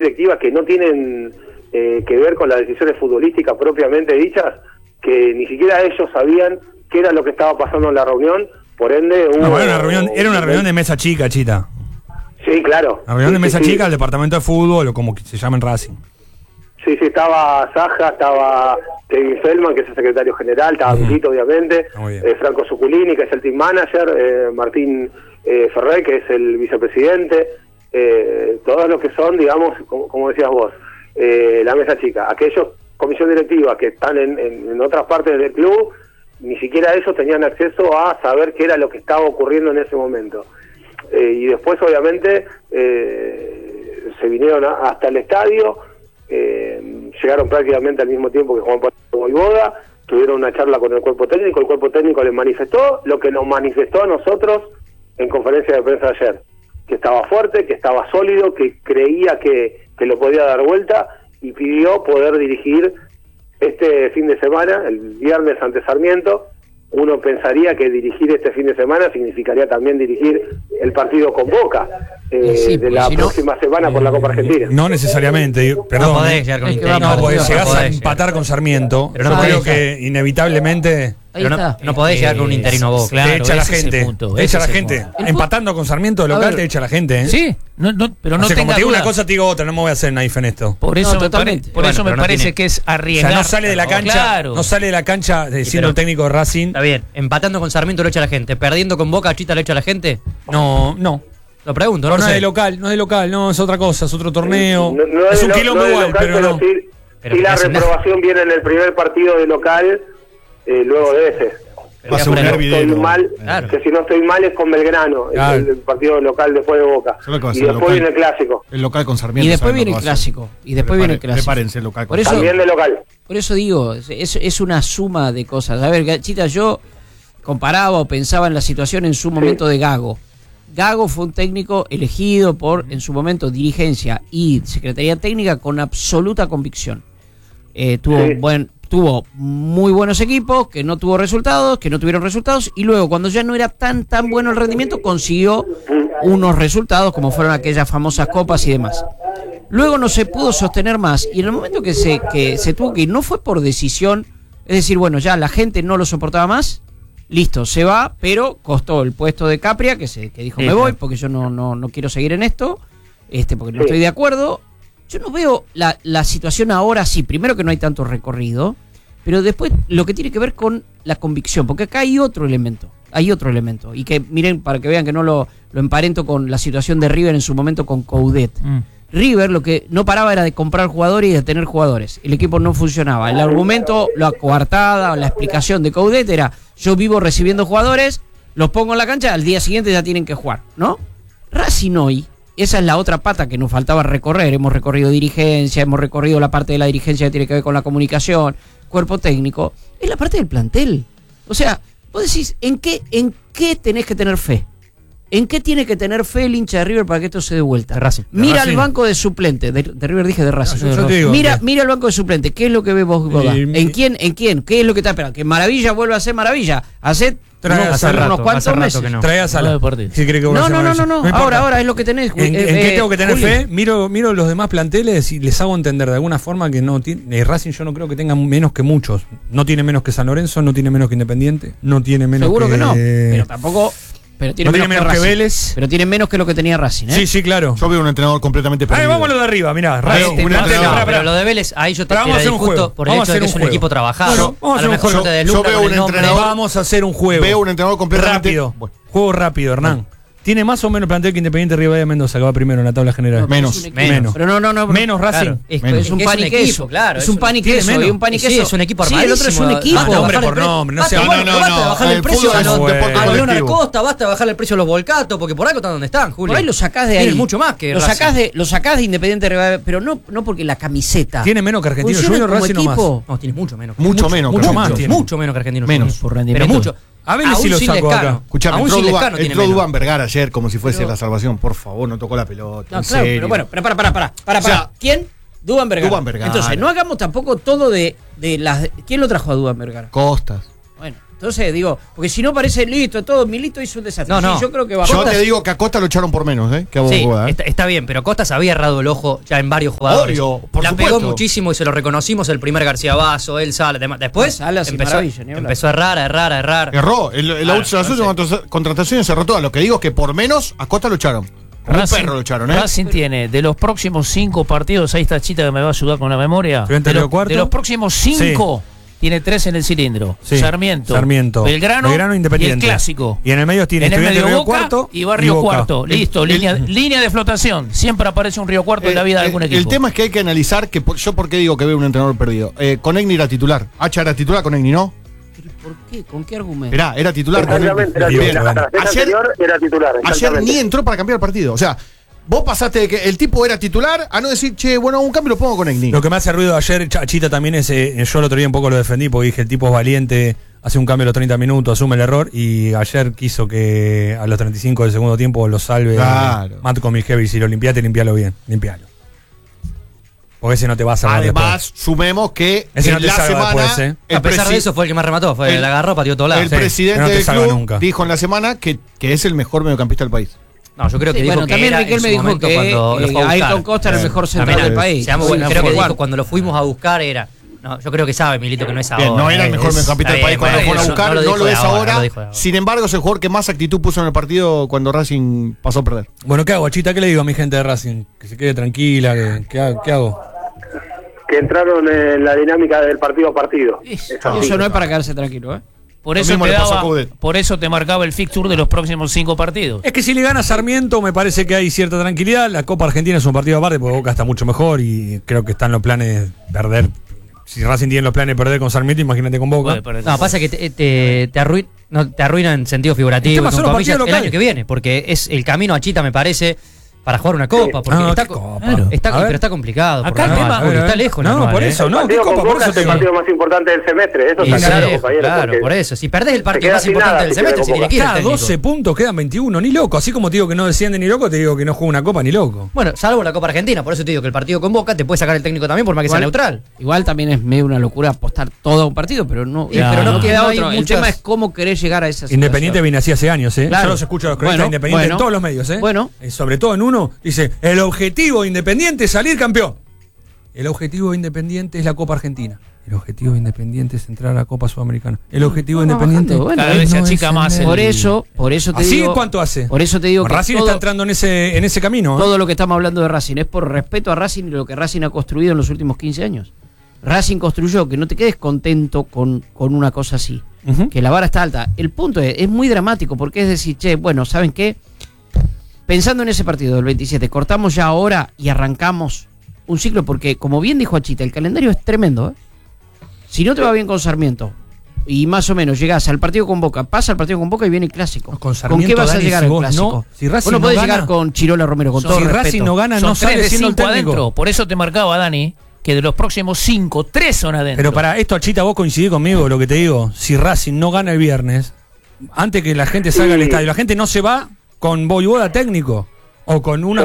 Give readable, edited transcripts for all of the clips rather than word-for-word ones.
directivas que no tienen que ver con las decisiones futbolísticas propiamente dichas, que ni siquiera ellos sabían qué era lo que estaba pasando en la reunión, por ende hubo... Era una reunión de mesa chica, Chita. Sí, claro. La reunión de mesa chica, el departamento de fútbol, o como se llama en Racing. Sí, estaba Saja, estaba Kevin Feldman, que es el secretario general, estaba Milito, obviamente, Franco Zuculini, que es el team manager, Martín Ferrer, que es el vicepresidente, todos los que son, digamos, como decías vos, la mesa chica. Aquellos, comisión directiva, que están en otras partes del club, ni siquiera ellos tenían acceso a saber qué era lo que estaba ocurriendo en ese momento. Y después, obviamente, se vinieron hasta el estadio, llegaron prácticamente al mismo tiempo que Juan Pablo Voivoda, tuvieron una charla con el cuerpo técnico les manifestó lo que nos manifestó a nosotros en conferencia de prensa ayer, que estaba fuerte, que estaba sólido, que creía que lo podía dar vuelta, y pidió poder dirigir este fin de semana, el viernes ante Sarmiento. Uno pensaría que dirigir este fin de semana significaría también dirigir el partido con Boca de la próxima semana por la Copa Argentina. No necesariamente, perdón. No podés llegar con interino. No, porque llegás a empatar con Sarmiento. Pero no creo que inevitablemente... No podés llegar con un interino Boca. Claro, te echa la gente. Te echa la gente. Empatando con Sarmiento de local te echa la gente. Sí, pero no tengo como te digo una cosa, te digo otra. No me voy a hacer naif en esto. Por eso me parece que es arriesgar. O sea, no sale de la cancha, no sale de la cancha siendo el técnico de Racing. Está bien, empatando con Sarmiento lo echa la gente, perdiendo con Boca, Chita lo echa la gente. No. Lo pregunto, no es de local, no, es otra cosa, es otro torneo. Es un quilombo igual, pero no. Si la reprobación viene en el primer partido de local, luego de ese. Va a ser un hervidero. Que si no estoy mal es con Belgrano, el partido local después de Boca. Y después viene el clásico. El local con Sarmiento. Y después viene el clásico. Prepárense el local con Sarmiento. También de local. Por eso digo, es una suma de cosas. A ver, Chita, yo comparaba o pensaba en la situación en su momento de Gago. Gago fue un técnico elegido por, en su momento, dirigencia y secretaría técnica con absoluta convicción. Tuvo muy buenos equipos, que no tuvieron resultados, y luego, cuando ya no era tan bueno el rendimiento, consiguió unos resultados, como fueron aquellas famosas copas y demás. Luego no se pudo sostener más, y en el momento que se tuvo que ir, no fue por decisión, es decir, bueno, ya la gente no lo soportaba más, listo, se va, pero costó el puesto de Capria, que dijo, me voy, porque yo no quiero seguir en esto, porque no estoy de acuerdo. Yo no veo la situación ahora así. Primero, que no hay tanto recorrido, pero después lo que tiene que ver con la convicción, porque acá hay otro elemento, y que miren, para que vean que no lo emparento con la situación de River en su momento con Coudet. River lo que no paraba era de comprar jugadores y de tener jugadores. El equipo no funcionaba. El argumento, la coartada, la explicación de Coudet era: yo vivo recibiendo jugadores, los pongo en la cancha, al día siguiente ya tienen que jugar, ¿no? Racing hoy, esa es la otra pata que nos faltaba recorrer. Hemos recorrido dirigencia, hemos recorrido la parte de la dirigencia que tiene que ver con la comunicación, cuerpo técnico. Es la parte del plantel. O sea, vos decís, ¿en qué tenés que tener fe? ¿En qué tiene que tener fe el hincha de River para que esto se dé vuelta? De Racing. Mira el banco de suplente. De River dije de Racing. Mira el banco de suplente. ¿Qué es lo que ves vos, Goda? ¿En quién? ¿Qué es lo que está esperando? Que Maravilla vuelva a ser Maravilla. Hace unos cuantos meses. Trae a Sala. Si cree que no. Ahora es lo que tenés. ¿En qué tengo que tener fe? Miro los demás planteles y les hago entender de alguna forma que no tiene. Racing yo no creo que tenga menos que muchos. No tiene menos que San Lorenzo, no tiene menos que Independiente, no tiene menos Seguro que no. Pero tampoco. Pero tiene menos que Vélez. Pero tiene menos que lo que tenía Racing, ¿eh? Sí, claro. Yo veo un entrenador completamente perdido. Vamos a lo de arriba, mirá. Pero lo de Vélez, ahí yo te discuto por el hecho de que es un equipo trabajado. A lo mejor no te deslumbra con el nombre. Vamos a hacer un juego. Veo un entrenador completamente rápido. Juego rápido, Hernán. ¿Tiene más o menos plantel que Independiente Rivadavia Mendoza, que va primero en la tabla general? Menos. Pero no. Menos Racing. Es un pan y queso. Claro. Es un pan y queso. Sí, es un equipo armadísimo. Sí, el otro es un equipo. Hombre por nombre. No sea. Basta bajarle el precio a Leonardo Costa, basta bajarle el precio a los Volcato, porque por algo están donde están, Julio. Por ahí lo sacás de ahí. Tienen mucho más que Racing. Lo sacás de Independiente Rivadavia, pero no porque la camiseta. ¿Tiene menos que Argentino Junior Racing o más? No, tiene mucho menos. Mucho menos. Mucho menos que Argentino Junior. Menos. Por rendimiento. Pero mucho. A ver si lo saco acá. Escuchame, entró Duván Vergara ayer como si fuese la salvación. Por favor, no tocó la pelota. No, claro, pero bueno, para. O sea, ¿Quién? Duván Vergara. Duván Vergara. Entonces, no hagamos tampoco todo de las... ¿Quién lo trajo a Duván Vergara? Costas. Bueno, Entonces digo, porque si no parece listo, todo, Milito hizo un desastre. No, no. Sí, yo creo que va. Yo te digo que a Costa lo echaron por menos, que a Sí, Boboda, está bien, pero Costa se había errado el ojo ya en varios jugadores. Obvio, por la supuesto. pegó muchísimo y se lo reconocimos el primer García Vaso, él Sala, después Salas y Maravilla, ni hablar. empezó a errar. Erró. La última contratación se erró. Lo que digo es que por menos a Costa lo echaron. Como un perro lo echaron, Racing tiene de los próximos 5 partidos, ahí está Chita que me va a ayudar con la memoria. De los próximos 5, tiene 3 en el cilindro. Sí. Sarmiento, Belgrano, Independiente. Y el Clásico. Y en el medio tiene en el Estudiantes medio Río Boca Cuarto y Barrio Boca. Cuarto. Listo, línea de flotación. Siempre aparece un Río Cuarto en la vida de algún equipo. El tema es que hay que analizar que yo por qué digo que veo un entrenador perdido. Conegni era titular. Hacha era titular, Conegni no. ¿Por qué? ¿Con qué argumento? Era titular. Exactamente, era Bien. titular. Hasta la fecha anterior era titular. Ayer ni entró para cambiar el partido. O sea, vos pasaste de que el tipo era titular a no decir, che, bueno, un cambio lo pongo con Egni. Lo que me hace ruido ayer, Chita, también es, yo el otro día un poco lo defendí porque dije, el tipo es valiente, hace un cambio a los 30 minutos, asume el error, y ayer quiso que a los 35 del segundo tiempo lo salve Matt Comichevi. Si lo limpiaste, limpialo bien, limpialo. Porque ese no te va a salvar. Además, después. sumemos que ese no en la semana después, A pesar de eso fue el que más remató, la agarró, pateó todo lado. El presidente no del club nunca. dijo en la semana que es el mejor mediocampista del país. No, yo creo que dijo que también era Riquelme en su dijo que cuando lo fue a buscar. Ayrton Costa era el mejor central del país. Creo que dijo cuando lo fuimos a buscar era. No, yo creo que sabe Milito que no es ahora. Bien, no era el mejor mediocampista del país cuando lo fueron a buscar, no lo es ahora. Sin embargo, es el jugador que más actitud puso en el partido cuando Racing pasó a perder. Bueno, ¿qué hago, Chita? ¿Qué le digo a mi gente de Racing? Que se quede tranquila, ¿qué hago? Que entraron en la dinámica del partido a partido. Eso no es para quedarse tranquilo, Por eso te marcaba el fixture de los próximos 5 partidos. Es que si le gana Sarmiento me parece que hay cierta tranquilidad. La Copa Argentina es un partido aparte porque Boca está mucho mejor y creo que están los planes de perder. Si Racing tiene los planes de perder con Sarmiento, imagínate con Boca. No, pasa que te arruina en sentido figurativo con comillas, el año que viene, porque es el camino a Chita, me parece, para jugar una copa, porque pero está complicado. Acá el tema está lejos. No, por eso, no, ¿qué copa? Por eso es el partido más importante del semestre. Eso está claro, compañero. Claro, por eso. Si perdés el partido más importante del semestre, se tiene que ir. Cada 12 puntos quedan 21, ni loco. Así como te digo que no desciende ni loco, te digo que no juega una copa ni loco. Bueno, salvo la Copa Argentina, por eso te digo que el partido con Boca te puede sacar el técnico también, por más que sea neutral. Igual también es medio una locura apostar todo a un partido, pero no queda otro. El tema es cómo querés llegar a esa situación. Independiente viene así hace años, Claro. Yo los escucho a los cronistas Independiente en todos los medios, Bueno. Sobre todo en uno, dice, el objetivo de Independiente es salir campeón. El objetivo de Independiente es la Copa Argentina. El objetivo de Independiente es entrar a la Copa Sudamericana. El objetivo de Independiente cada vez se achica más. Por eso te ¿Así digo. cuánto hace? Por eso te digo que Racing está entrando en ese camino. Todo lo que estamos hablando de Racing es por respeto a Racing y lo que Racing ha construido en los últimos 15 años. Racing construyó, que no te quedes contento con una cosa así. Que la vara está alta. El punto es muy dramático porque es decir, bueno, ¿saben qué? Pensando en ese partido del 27, cortamos ya ahora y arrancamos un ciclo porque, como bien dijo Achita, el calendario es tremendo. Si no te va bien con Sarmiento y más o menos llegás al partido con Boca, pasa el partido con Boca y viene el Clásico. Con qué vas a llegar al Clásico? No, si Racing no podés gana, llegar con Chirola Romero, con todo si respeto. Racing no gana, no sale siendo el técnico adentro. Por eso te marcaba, Dani, que de los próximos 5, 3 son adentro. Pero para esto, Achita, vos coincidís conmigo lo que te digo. Si Racing no gana el viernes, antes que la gente salga al estadio, la gente no se va con Voivoda técnico o con una...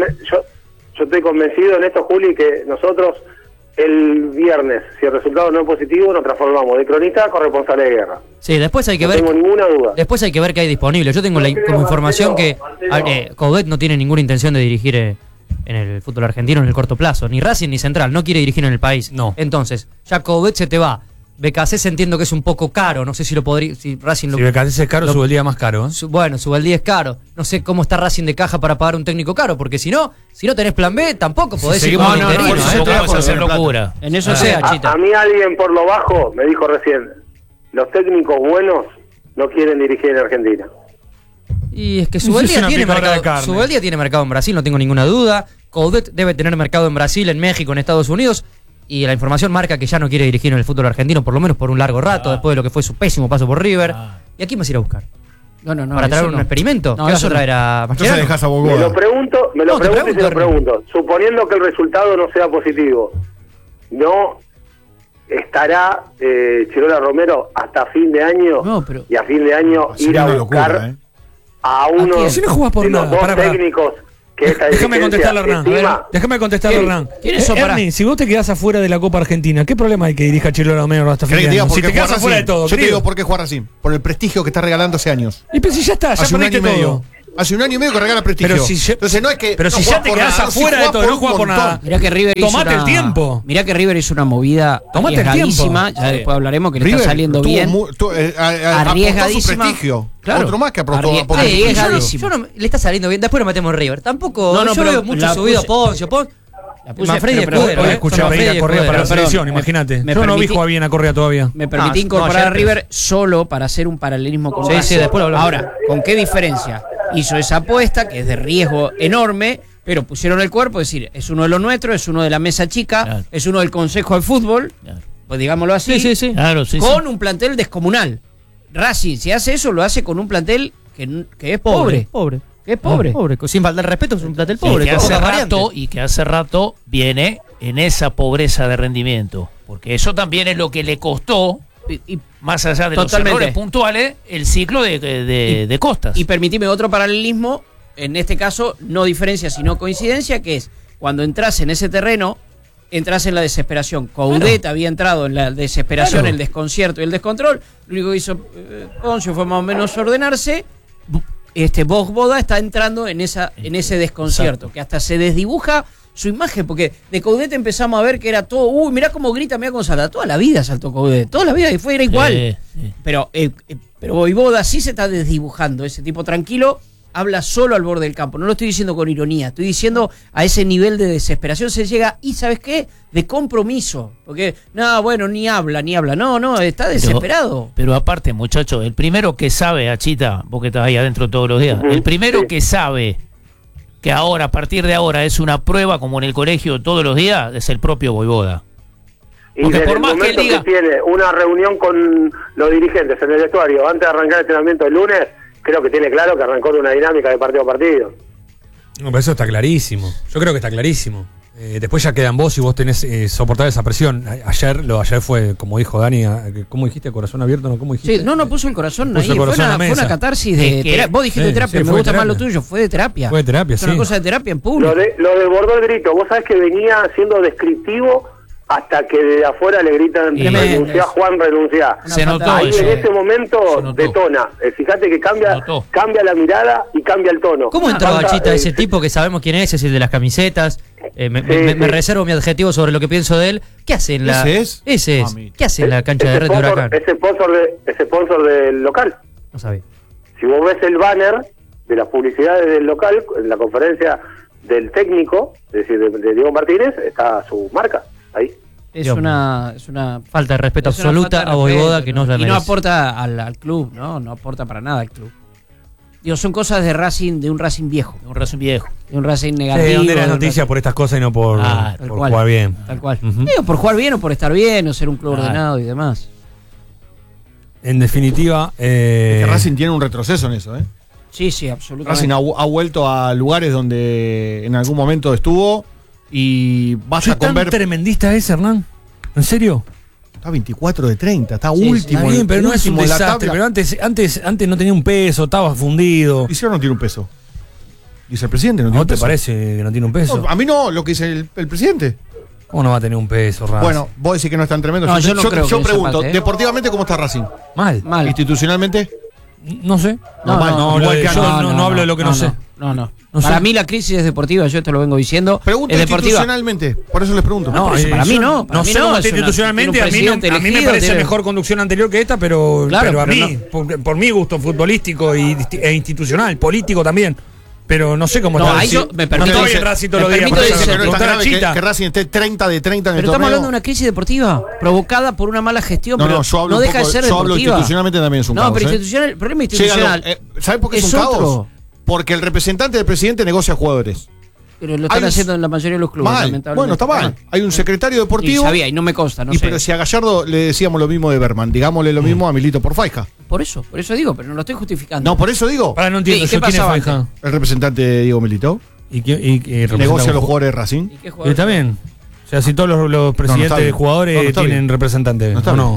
Yo estoy convencido en esto, Juli, que nosotros el viernes, si el resultado no es positivo, nos transformamos de cronista a corresponsal de guerra. Sí, después hay que ver. No tengo ninguna duda. Después hay que ver qué hay disponible. Yo tengo como información que Coudet no tiene ninguna intención de dirigir en el fútbol argentino en el corto plazo. Ni Racing ni Central. No quiere dirigir en el país. No. Entonces, ya Coudet se te va. Becasés entiendo que es un poco caro. No sé si lo podría. Si Racing lo. Si Becasés es caro, Subeldía más caro. Bueno, Subeldía es caro. No sé cómo está Racing de caja para pagar un técnico caro. Porque si no tenés plan B, tampoco podés ir con un interino. Tampoco hacer locura. En eso sea, Chita. A mí alguien por lo bajo me dijo recién: los técnicos buenos no quieren dirigir en Argentina. Y es que Subeldía tiene mercado en Brasil, no tengo ninguna duda. Coudet debe tener mercado en Brasil, en México, en Estados Unidos. Y la información marca que ya no quiere dirigir en el fútbol argentino, por lo menos por un largo rato, después de lo que fue su pésimo paso por River. ¿Y a quién vas a ir a buscar? No. ¿Para traer un experimento? No, ¿Qué vas a traer a Mascherano? Entonces dejás a Bogoa. Me lo pregunto y se lo pregunto. Suponiendo que el resultado no sea positivo, ¿no estará Chirola Romero hasta fin de año? No, pero... Y a fin de año ir a buscar a uno si no jugás por de los nada. dos técnicos Déjame contestarle, Hernán. Déjame contestarle, Hernán. Ernie, si vos te quedás afuera de la Copa Argentina, ¿qué problema hay que dirija Chilo Romero hasta fin de año? Si te quedás afuera de todo. Yo te digo por qué jugar así. Por el prestigio que está regalando hace años. Y pues si ya está, ya perdiste todo. Hace un año y medio que regala prestigio. Entonces no es que. Pero si ya te quedás afuera de todo, no jugás por nada. Mirá que River hizo Tomate el tiempo. Mirá que River hizo una movida arriesgadísima. Ya después hablaremos que le está saliendo bien. Arriesgadísima. Claro. Otro más que arriesgadísimo. Le está saliendo bien. Después nos metemos en River. Tampoco. Yo veo mucho subido a Poncio. Manfredi Escudero. Hoy escuché a Pereira Correa para la selección, imagínate. Yo no vi jugar bien a Correa todavía. Me permití incorporar a River solo para hacer un paralelismo con Racing. Sí, después lo hablamos. Ahora, ¿con qué diferencia? Hizo esa apuesta que es de riesgo enorme, pero pusieron el cuerpo, es decir, es uno de los nuestros, es uno de la mesa chica, es uno del Consejo de Fútbol, pues digámoslo así, con un plantel descomunal. Racing, si hace eso, lo hace con un plantel que es pobre. Que es pobre. Sin faltar respeto, es un plantel pobre. Y que hace rato viene en esa pobreza de rendimiento. Porque eso también es lo que le costó, y más allá de los errores puntuales, el ciclo de Costas. Y permitime otro paralelismo, en este caso, no diferencia, sino coincidencia, que es cuando entras en ese terreno, entras en la desesperación. Coudet había entrado en la desesperación, el desconcierto y el descontrol. Lo único que hizo Poncio fue más o menos ordenarse. Boda está entrando en ese desconcierto, que hasta se desdibuja su imagen, porque de Coudet empezamos a ver que era todo, mirá cómo grita, mirá cómo salta, toda la vida saltó Coudet, toda la vida y era igual. Pero Boda sí se está desdibujando, ese tipo tranquilo, habla solo al borde del campo, no lo estoy diciendo con ironía, estoy diciendo a ese nivel de desesperación se llega, y ¿sabes qué? De compromiso, porque ni habla, no, está desesperado. Pero aparte, muchacho, el primero que sabe, Achita, vos que estás ahí adentro todos los días, el primero que sabe que ahora, a partir de ahora, es una prueba como en el colegio todos los días, es el propio Voivoda. Porque por más que él diga que tiene una reunión con los dirigentes en el vestuario antes de arrancar el entrenamiento el lunes, creo que tiene claro que arrancó de una dinámica de partido a partido. No, pero eso está clarísimo. Yo creo que está clarísimo. Después ya queda en vos y vos tenés soportar esa presión. Ayer fue, como dijo Dani, ¿cómo dijiste? ¿Corazón abierto? ¿No? ¿Cómo dijiste? Sí, no puso el corazón ahí. Fue una catarsis de terapia. Vos dijiste terapia, me gusta más lo tuyo. Fue de terapia. Fue de terapia, sí. Una cosa de terapia en público. Lo desbordó el grito. Vos sabés que venía siendo descriptivo hasta que de afuera le gritan renuncia, Juan, renuncia. Se notó ahí eso. En ese momento detona. Fíjate que cambia la mirada y cambia el tono. ¿Cómo entró Bachita ese tipo que sabemos quién es el de las camisetas? Me reservo mi adjetivo sobre lo que pienso de él. ¿Qué hace en la Ese es. ¿Qué hace en la cancha de Red de Huracán? Ese sponsor del local. No sabía. Si vos ves el banner de las publicidades del local, en la conferencia del técnico, es decir, de Diego Martínez, está su marca ahí. Es una falta de respeto absoluta a Voivoda que no la merece. Y no aporta al club, no aporta para nada al club. Digo, son cosas de Racing, de un Racing viejo. De un Racing viejo. De un Racing negativo. ¿Dónde las noticias por estas cosas y no por jugar bien? Tal cual. Digo, por jugar bien o por estar bien, o ser un club ordenado y demás. En definitiva... Es que Racing tiene un retroceso en eso, ¿eh? Sí, absolutamente. Racing ha vuelto a lugares donde en algún momento estuvo y basta con ver... tremendista es, Hernán? ¿En serio? Está 24 de 30, está último. Está bien, pero no es un desastre. Pero antes no tenía un peso, estaba fundido. ¿Y si ahora no tiene un peso? Dice el presidente, no tiene un peso. ¿No te parece que no tiene un peso? No, a mí no, lo que dice el presidente. ¿Cómo no va a tener un peso, Racing? Bueno, vos decís que no es tan tremendo. No, yo pregunto, deportivamente, ¿cómo está Racing? Mal. ¿Institucionalmente? No sé. No hablo de lo que no sé. No. Para mí la crisis es deportiva, yo te lo vengo diciendo. Pregunto institucionalmente, por eso les pregunto. Para mí no. No sé cómo está institucionalmente, a mí me parece mejor conducción anterior que esta, pero a mí, por mi gusto futbolístico e institucional, político también. Pero no sé cómo está. Ahí yo me permito. No estoy en Racing todos los días. Que Racing esté 30 de 30 en el torneo. Pero estamos hablando de una crisis deportiva provocada por una mala gestión. No deja de ser deportiva. Yo hablo institucionalmente también es un caos. No, pero el problema institucional. ¿Sabes por qué es un caos? Porque el representante del presidente negocia jugadores. Pero lo están haciendo en la mayoría de los clubes, lamentablemente. Bueno, está mal. Hay un secretario deportivo. Y sabía, y no me consta, no sé. Pero si a Gallardo le decíamos lo mismo de Berman, digámosle lo mismo a Milito Porfaica. Por eso digo, pero no lo estoy justificando. No, por eso digo. Para no entiendo, ¿qué pasaba antes? El representante de Diego Milito. ¿Y negocia a los jugadores de Racing. Está bien. O sea, si todos los presidentes de jugadores tienen representantes. No.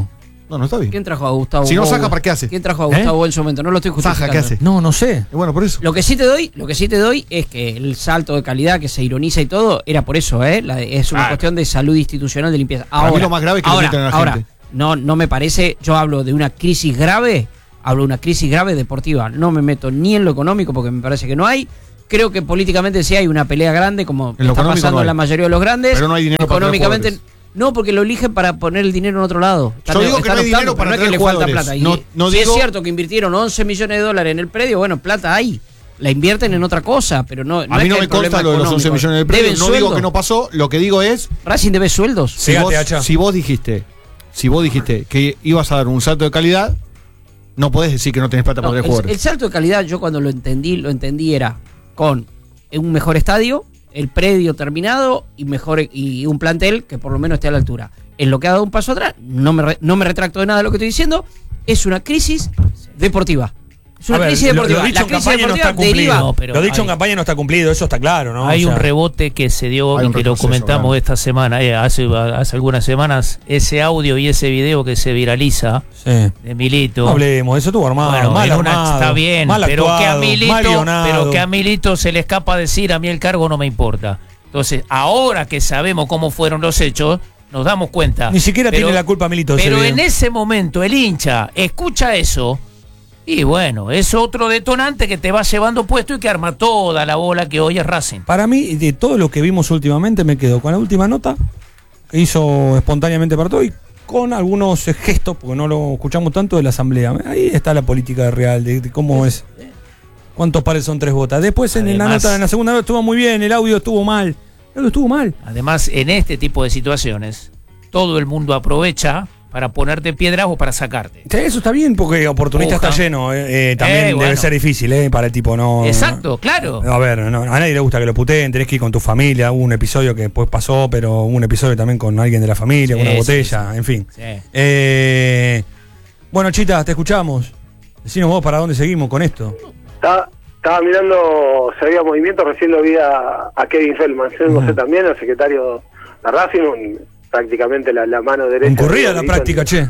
No está bien. ¿Quién trajo a Gustavo? Si no Saja, ¿para qué hace? ¿Quién trajo a Gustavo en su momento? No lo estoy justificando. Saja, ¿qué hace? No sé. Bueno, por eso. Lo que sí te doy es que el salto de calidad que se ironiza y todo era por eso, es una cuestión de salud institucional, de limpieza. Ahora, para mí lo más grave es que le metan a la gente. No me parece, yo hablo de una crisis grave, deportiva. No me meto ni en lo económico porque me parece que no hay. Creo que políticamente sí hay una pelea grande como está pasando en la mayoría de los grandes. Pero no hay dinero económicamente para no, porque lo eligen para poner el dinero en otro lado. Yo digo que no hay dinero para no es que le falta plata. Si es cierto que invirtieron 11 millones de dólares en el predio, bueno, plata hay. La invierten en otra cosa, pero no. A mí no me consta lo de los 11 millones del predio. No digo que no pasó, lo que digo es. Racing debe sueldos. Si vos dijiste que ibas a dar un salto de calidad, no podés decir que no tenés plata para tener jugadores. El salto de calidad, yo cuando lo entendí era con un mejor estadio, el predio terminado y un plantel que por lo menos esté a la altura. En lo que ha dado un paso atrás, no me retracto de nada de lo que estoy diciendo, es una crisis deportiva. Es una crisis deportiva. Lo dicho en campaña no está cumplido. Lo dicho en campaña no está cumplido, eso está claro, ¿no? Hay un rebote que se dio y que lo comentamos esta semana, hace algunas semanas, ese audio y ese video que se viraliza de Milito. No hablemos, eso estuvo armado. Bueno, está bien, pero que a Milito se le escapa decir, a mí el cargo no me importa. Entonces, ahora que sabemos cómo fueron los hechos, nos damos cuenta. Ni siquiera tiene la culpa Milito. Pero en ese momento el hincha escucha eso. Y bueno, es otro detonante que te va llevando puesto y que arma toda la bola que hoy es Racing. Para mí, de todo lo que vimos últimamente, me quedo con la última nota que hizo espontáneamente para todo y con algunos gestos, porque no lo escuchamos tanto, de la asamblea. Ahí está la política real, de cómo es. ¿Cuántos pares son 3 botas? Después en la nota, en la segunda nota estuvo muy bien, el audio estuvo mal. Además, en este tipo de situaciones, todo el mundo aprovecha para ponerte piedras o para sacarte. Sí, eso está bien, porque oportunista está lleno. También debe ser difícil, para el tipo, no. Exacto, claro. A ver, a nadie le gusta que lo puteen, tenés que ir con tu familia. Hubo un episodio que después pasó, pero hubo un episodio también con alguien de la familia, con una botella, en fin. Sí. Bueno, Chita, te escuchamos. Decinos vos para dónde seguimos con esto. Estaba mirando si había movimiento, recién lo vi a Kevin Feldman, no sé también, el secretario de Racing, prácticamente la mano derecha. Concurrida la práctica, che.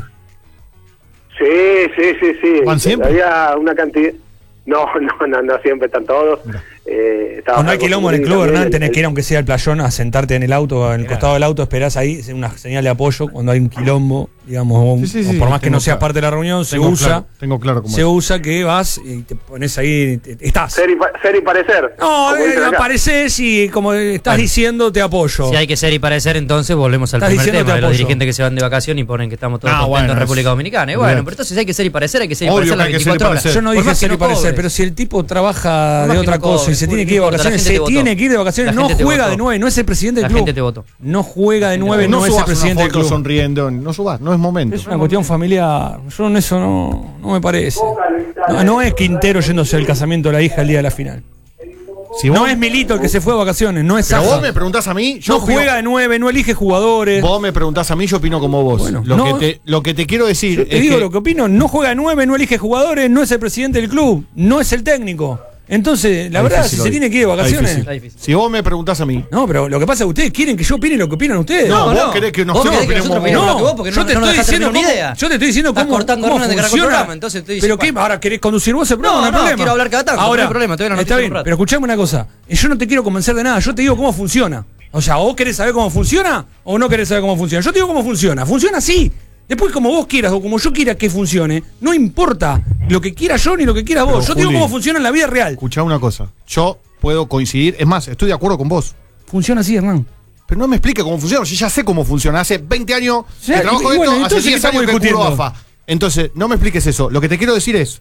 Sí. ¿Van siempre? Había una cantidad. No siempre están todos. Cuando hay quilombo en el club, Hernán, tenés que ir aunque sea al playón a sentarte en el auto, en el costado del auto, esperás ahí, una señal de apoyo cuando hay un quilombo, digamos, o por más que no seas parte de la reunión, se usa que vas y te pones ahí, estás. Ser y parecer. No, apareces y como estás diciendo, te apoyo. Si hay que ser y parecer, entonces volvemos al primer tema de los dirigentes que se van de vacación y ponen que estamos todos contentos en República Dominicana. Y bueno, pero entonces hay que ser y parecer, hay que ser y parecer las 24 horas. Yo no dije ser y parecer, pero si el tipo trabaja de otra cosa y se tiene que ir de vacaciones, no juega de 9, no es el presidente del club. La gente te votó. No juega de 9, no es el presidente del club. Sonriendo, no subas, no es momento. Es una cuestión familiar. Yo en eso no me parece. No es Quintero yéndose al casamiento de la hija el día de la final. No es Milito el que se fue de vacaciones, no es Saja. Pero vos me preguntás a mí, no juega de 9, no elige jugadores. Vos me preguntás a mí, yo opino como vos. Bueno, lo que te quiero decir es digo lo que opino, no juega de 9, no elige jugadores, no es el presidente del club, no es el técnico. Entonces, la verdad, si se tiene que ir de vacaciones. Si vos me preguntás a mí. No, pero lo que pasa es que ustedes quieren que yo opine lo que opinan ustedes. No, vos querés que nosotros opinemos. Yo te estoy diciendo cómo funciona. Pero qué, ahora querés conducir vos el programa, no quiero hablar cada tanto, ahora, no hay problema, está bien, pero escuchame una cosa. Yo no te quiero convencer de nada, yo te digo cómo funciona. O sea, ¿vos querés saber cómo funciona o no querés saber cómo funciona? Yo te digo cómo funciona. Funciona así. Después, como vos quieras o como yo quiera que funcione, no importa lo que quiera yo ni lo que quiera vos. Yo te digo cómo funciona en la vida real. Escuchá una cosa. Yo puedo coincidir. Es más, estoy de acuerdo con vos. Funciona así, Hernán. Pero no me explique cómo funciona. Yo ya sé cómo funciona. Hace 20 años que trabajo en esto. Hace 10 años que cubro AFA. Entonces, no me expliques eso. Lo que te quiero decir es...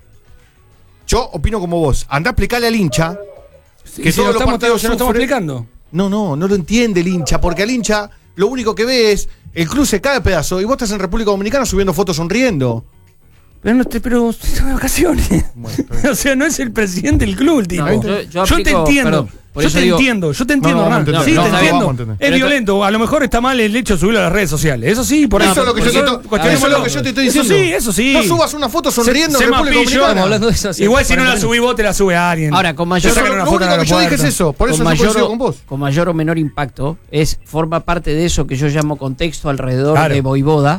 Yo opino como vos. Andá a explicarle al hincha... que todos los partidos ya no estamos explicando. No lo entiende el hincha. Porque al hincha lo único que ve es... El club se cae a pedazo y vos estás en República Dominicana subiendo fotos sonriendo. Pero estás de vacaciones. Bueno, o sea, no es el presidente del club, tío. Yo te entiendo. Yo te entiendo, Hernán. Sí, te entiendo. Es violento. A lo mejor está mal el hecho de subirlo a las redes sociales. Eso sí, por eso. Eso es lo que yo te estoy diciendo. Eso sí. No subas una foto sonriendo en República Dominicana. Hablando de eso, igual si no la subís vos, te la sube a alguien. Ahora, con mayor... Lo único que yo dije es eso. Por eso no coincido con vos. Con mayor o menor impacto, forma parte de eso que yo llamo contexto alrededor de Voivoda.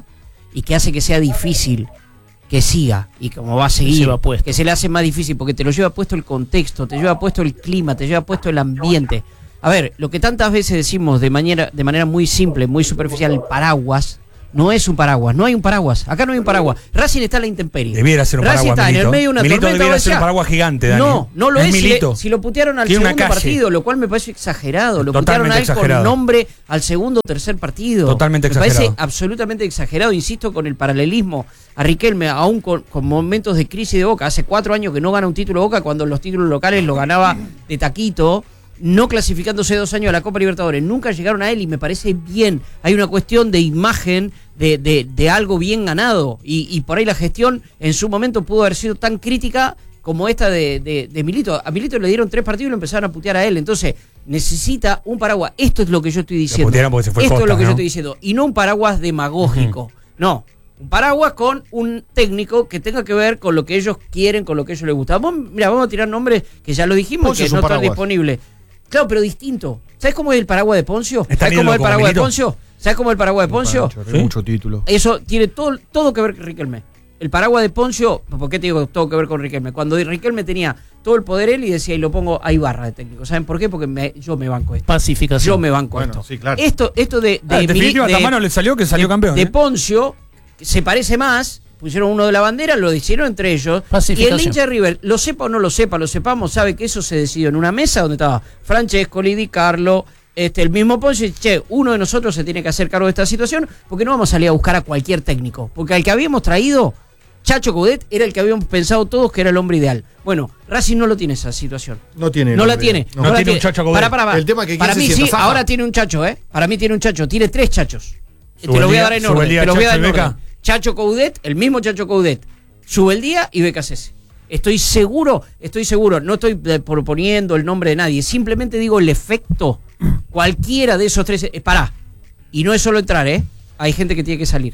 y que hace que sea difícil que siga, y como va a seguir, que se le hace más difícil, porque te lo lleva puesto el contexto, te lleva puesto el clima, te lleva puesto el ambiente. A ver, lo que tantas veces decimos de manera muy simple, muy superficial, el paraguas, no es un paraguas, no hay un paraguas. Acá no hay un paraguas. Racing está en la intemperie. Debiera ser un Racing paraguas. está en el medio de una Milito tormenta. Debiera ser un paraguas gigante, Dani. No lo es. Milito. Si lo putearon al segundo partido, lo cual me parece exagerado. Lo putearon a él con nombre al segundo o tercer partido. Totalmente exagerado. Me parece absolutamente exagerado. Insisto, con el paralelismo a Riquelme, aún con momentos de crisis de Boca. Hace 4 años que no gana un título Boca, cuando los títulos locales lo ganaba de taquito. No clasificándose 2 años a la Copa Libertadores, nunca llegaron a él y me parece bien. Hay una cuestión de imagen de algo bien ganado y por ahí la gestión en su momento pudo haber sido tan crítica como esta de Milito. A Milito le dieron 3 partidos y lo empezaron a putear a él. Entonces necesita un paraguas. Esto es lo que yo estoy diciendo. Esto es lo que yo estoy diciendo. Y no un paraguas demagógico. No. Un paraguas con un técnico que tenga que ver con lo que ellos quieren, con lo que a ellos les gusta. Vamos a tirar nombres que ya lo dijimos, Poncio, que no están disponibles. Claro, pero distinto. ¿Sabes cómo es el paraguas de Poncio? ¿Sabes cómo es el paraguas de Poncio? ¿Sabes cómo es el paraguas de Poncio? ¿Sí? Mucho título. Eso tiene todo que ver con Riquelme. El paraguas de Poncio, ¿por qué te digo todo que ver con Riquelme? Cuando Riquelme tenía todo el poder él y decía, y lo pongo a Ibarra de técnico. ¿Saben por qué? Porque yo me banco esto. Pacificación. Yo me banco esto. Sí, claro. Esto de definitiva, a mano le salió que salió campeón. De Poncio, se parece más. Pusieron uno de la bandera, lo hicieron entre ellos. Y el hincha de River, lo sepa o no lo sepa, lo sepamos, sabe que eso se decidió en una mesa donde estaba Francesco, Di Carlo, el mismo Poncio. Che, uno de nosotros se tiene que hacer cargo de esta situación, porque no vamos a salir a buscar a cualquier técnico. Porque al que habíamos traído, Chacho Coudet, era el que habíamos pensado todos que era el hombre ideal. Bueno, Racing no lo tiene esa situación. No tiene. No la tiene. No tiene un Chacho Coudet. Para. El tema que para mí sí, ahora tiene un Chacho, Para mí tiene un Chacho. Tiene 3 Chachos. Te lo voy a dar en orden. Te lo voy a dar en orden. Chacho Coudet, el mismo Chacho Coudet, Subeldía y Becasese. Estoy seguro, no estoy proponiendo el nombre de nadie, simplemente digo el efecto, cualquiera de esos 3, pará, y no es solo entrar, hay gente que tiene que salir.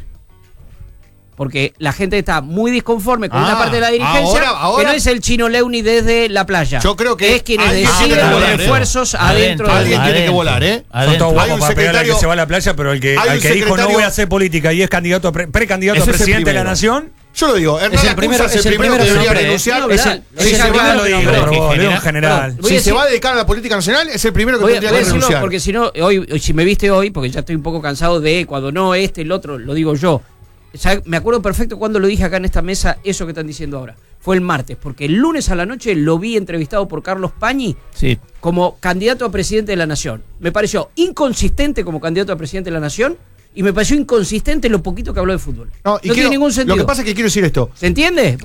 Porque la gente está muy disconforme con una parte de la dirigencia, ahora, que no es el Chino Leuni desde la playa. Yo creo que es quienes deciden los refuerzos adentro. Alguien tiene que volar, Son todos guapos para pegarle al que se va a la playa, pero al que dijo no voy a hacer política y es candidato precandidato a presidente de la nación. Yo lo digo, es el primero que debería renunciar. Es el primero en general. Si se va a dedicar a la política nacional, es el primero que tendría que renunciar. Porque si no, si me viste hoy, porque ya estoy un poco cansado de cuando no el otro, lo digo yo. Me acuerdo perfecto cuando lo dije acá en esta mesa, eso que están diciendo ahora. Fue el martes, porque el lunes a la noche lo vi entrevistado por Carlos Pañi como candidato a presidente de la Nación. Me pareció inconsistente como candidato a presidente de la Nación y me pareció inconsistente lo poquito que habló de fútbol. No tiene ningún sentido. Lo que pasa es que quiero decir esto. ¿Se entiende?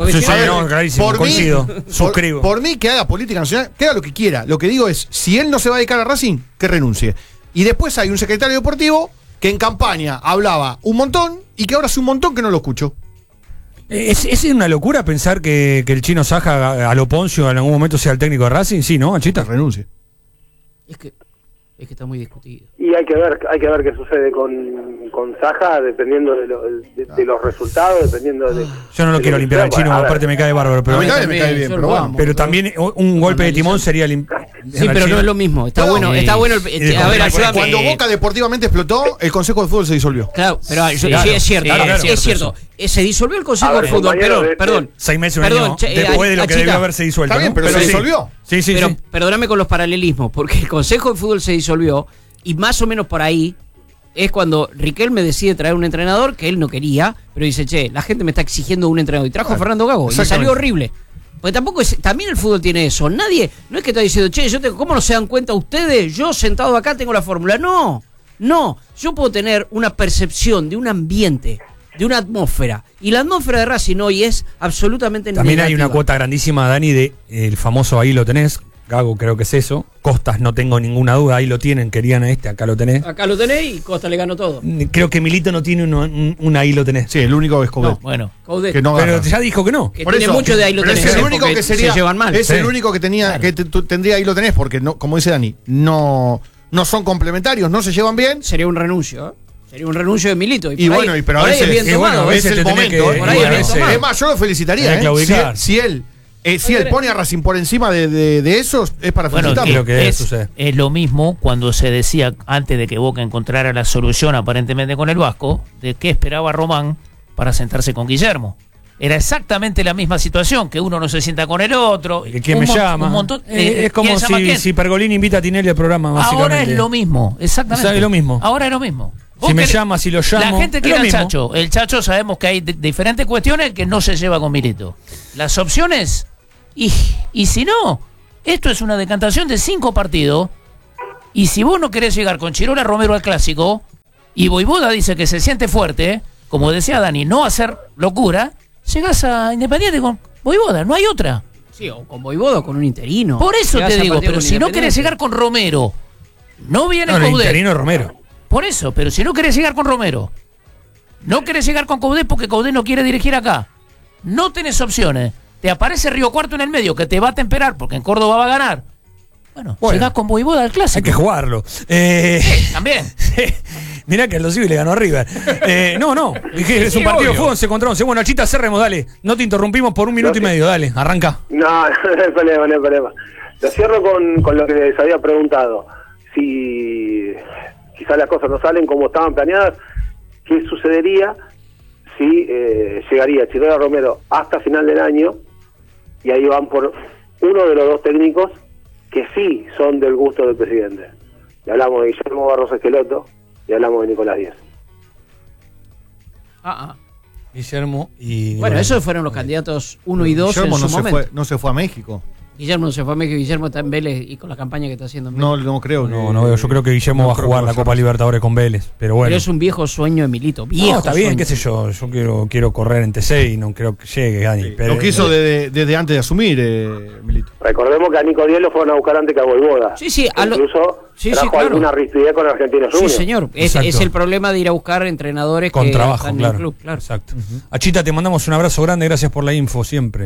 Suscribo. Por mí que haga política nacional, que haga lo que quiera. Lo que digo es, si él no se va a dedicar a Racing, que renuncie. Y después hay un secretario deportivo que en campaña hablaba un montón y que ahora hace un montón que no lo escucho. ¿Es una locura pensar que el Chino Saja a lo Poncio en algún momento sea el técnico de Racing? Sí, ¿no, Anchita? Renuncie. Es que está muy discutido. Y hay que ver qué sucede con Saja, dependiendo de los resultados, dependiendo de... Yo no lo quiero limpiar al Chino, aparte me cae bárbaro. Pero a mí también me cae bien, pero bueno. Pero también un golpe de timón sería... Sí, pero no es lo mismo. Está bueno. A ver, ayúdame. Cuando Boca deportivamente explotó, el Consejo de Fútbol se disolvió. Claro, pero sí, es cierto. Es cierto. Se disolvió el Consejo de Fútbol, perdón. 6 meses después de lo que debió haberse disuelto. Está bien, pero se disolvió. Sí. Pero perdóname con los paralelismos, porque el Consejo de Fútbol se disolvió y más o menos por ahí es cuando Riquelme decide traer un entrenador que él no quería, pero dice, la gente me está exigiendo un entrenador. Y trajo a Fernando Gago y salió horrible. Porque también el fútbol tiene eso. Nadie, no es que está diciendo, ¿cómo no se dan cuenta ustedes? Yo sentado acá tengo la fórmula. No. Yo puedo tener una percepción de un ambiente, de una atmósfera. Y la atmósfera de Racing hoy es absolutamente también negativa. Hay una cuota grandísima, Dani, de el famoso ahí lo tenés. Gago creo que es eso. Costas no tengo ninguna duda, ahí lo tienen, querían acá lo tenés. Acá lo tenés y Costa le ganó todo. Creo que Milito no tiene un ahí lo tenés. Sí, el único es Coudet. Coudet. Que no pero ya dijo que no. Que tiene mucho de ahí lo tenés. Es el único que sería, se llevan mal. Es el único que tenía, que tendría ahí lo tenés, porque no, como dice Dani, no son complementarios, no se llevan bien. Sería un renuncio, Sería un renuncio de Milito. Pero a veces es el momento. Es más, yo lo felicitaría. Si él pone a Racing por encima de esos, es para felicitarlo. Es lo mismo cuando se decía, antes de que Boca encontrara la solución aparentemente con el Vasco, de qué esperaba Román para sentarse con Guillermo. Era exactamente la misma situación, que uno no se sienta con el otro. ¿Quién me llama? Es como si Pergolini invita a Tinelli al programa, básicamente. Ahora es lo mismo, exactamente. Es lo mismo. Ahora es lo mismo. Si me llama, si lo llamo. La gente quiere al Chacho. El Chacho sabemos que hay diferentes cuestiones que no se lleva con Milito. Las opciones, y si no, esto es una decantación de 5 partidos. Y si vos no querés llegar con Chirola Romero al clásico, y Voivoda dice que se siente fuerte, como decía Dani, no hacer locura, llegás a Independiente con Voivoda, no hay otra. Sí, o con Voivoda o con un interino. Por eso te digo, pero si no querés llegar con Romero, no viene Coudet. No, interino Romero. Por eso, pero si no querés llegar con Romero, no querés llegar con Coudet porque Coudet no quiere dirigir acá, no tenés opciones, te aparece Río Cuarto en el medio que te va a temperar porque en Córdoba va a ganar. Bueno, llegás con Voivoda al clásico. Hay que jugarlo. También. Mirá que el Dosivi le ganó a River. No. Es un partido de fútbol, se encontró. Bueno, Chita, cerremos, dale. No te interrumpimos por 1 minuto y medio, dale, arranca. No hay problema. Lo cierro con lo que les había preguntado. Si quizás las cosas no salen como estaban planeadas, ¿qué sucedería si llegaría Chirola Romero hasta final del año y ahí van por uno de los 2 técnicos que sí son del gusto del presidente? Y hablamos de Guillermo Barros Esqueloto y hablamos de Nicolás Díaz. Guillermo y... Bueno, esos fueron los candidatos 1 y 2 Guillermo en su momento. No se fue a México. Guillermo no se fue a México, Guillermo está en Vélez y con la campaña que está haciendo en Vélez. No creo. No veo. Yo creo que Guillermo va a jugar la Copa Libertadores con Vélez, pero bueno. Pero es un viejo sueño de Milito. Está bien, qué sé yo. Yo quiero correr en TC y no creo que llegue, Dani. Sí, pero lo quiso desde antes de asumir, Milito. Recordemos que a Nico Díaz lo fueron a buscar antes que a Voivoda. Sí. Incluso trajo alguna rispidez con Argentinos Juniors. Sí, señor. Es el problema de ir a buscar entrenadores con que trabajo, están claro. en el club. Claro. Exacto. Achita, te mandamos un abrazo grande. Gracias por la info siempre.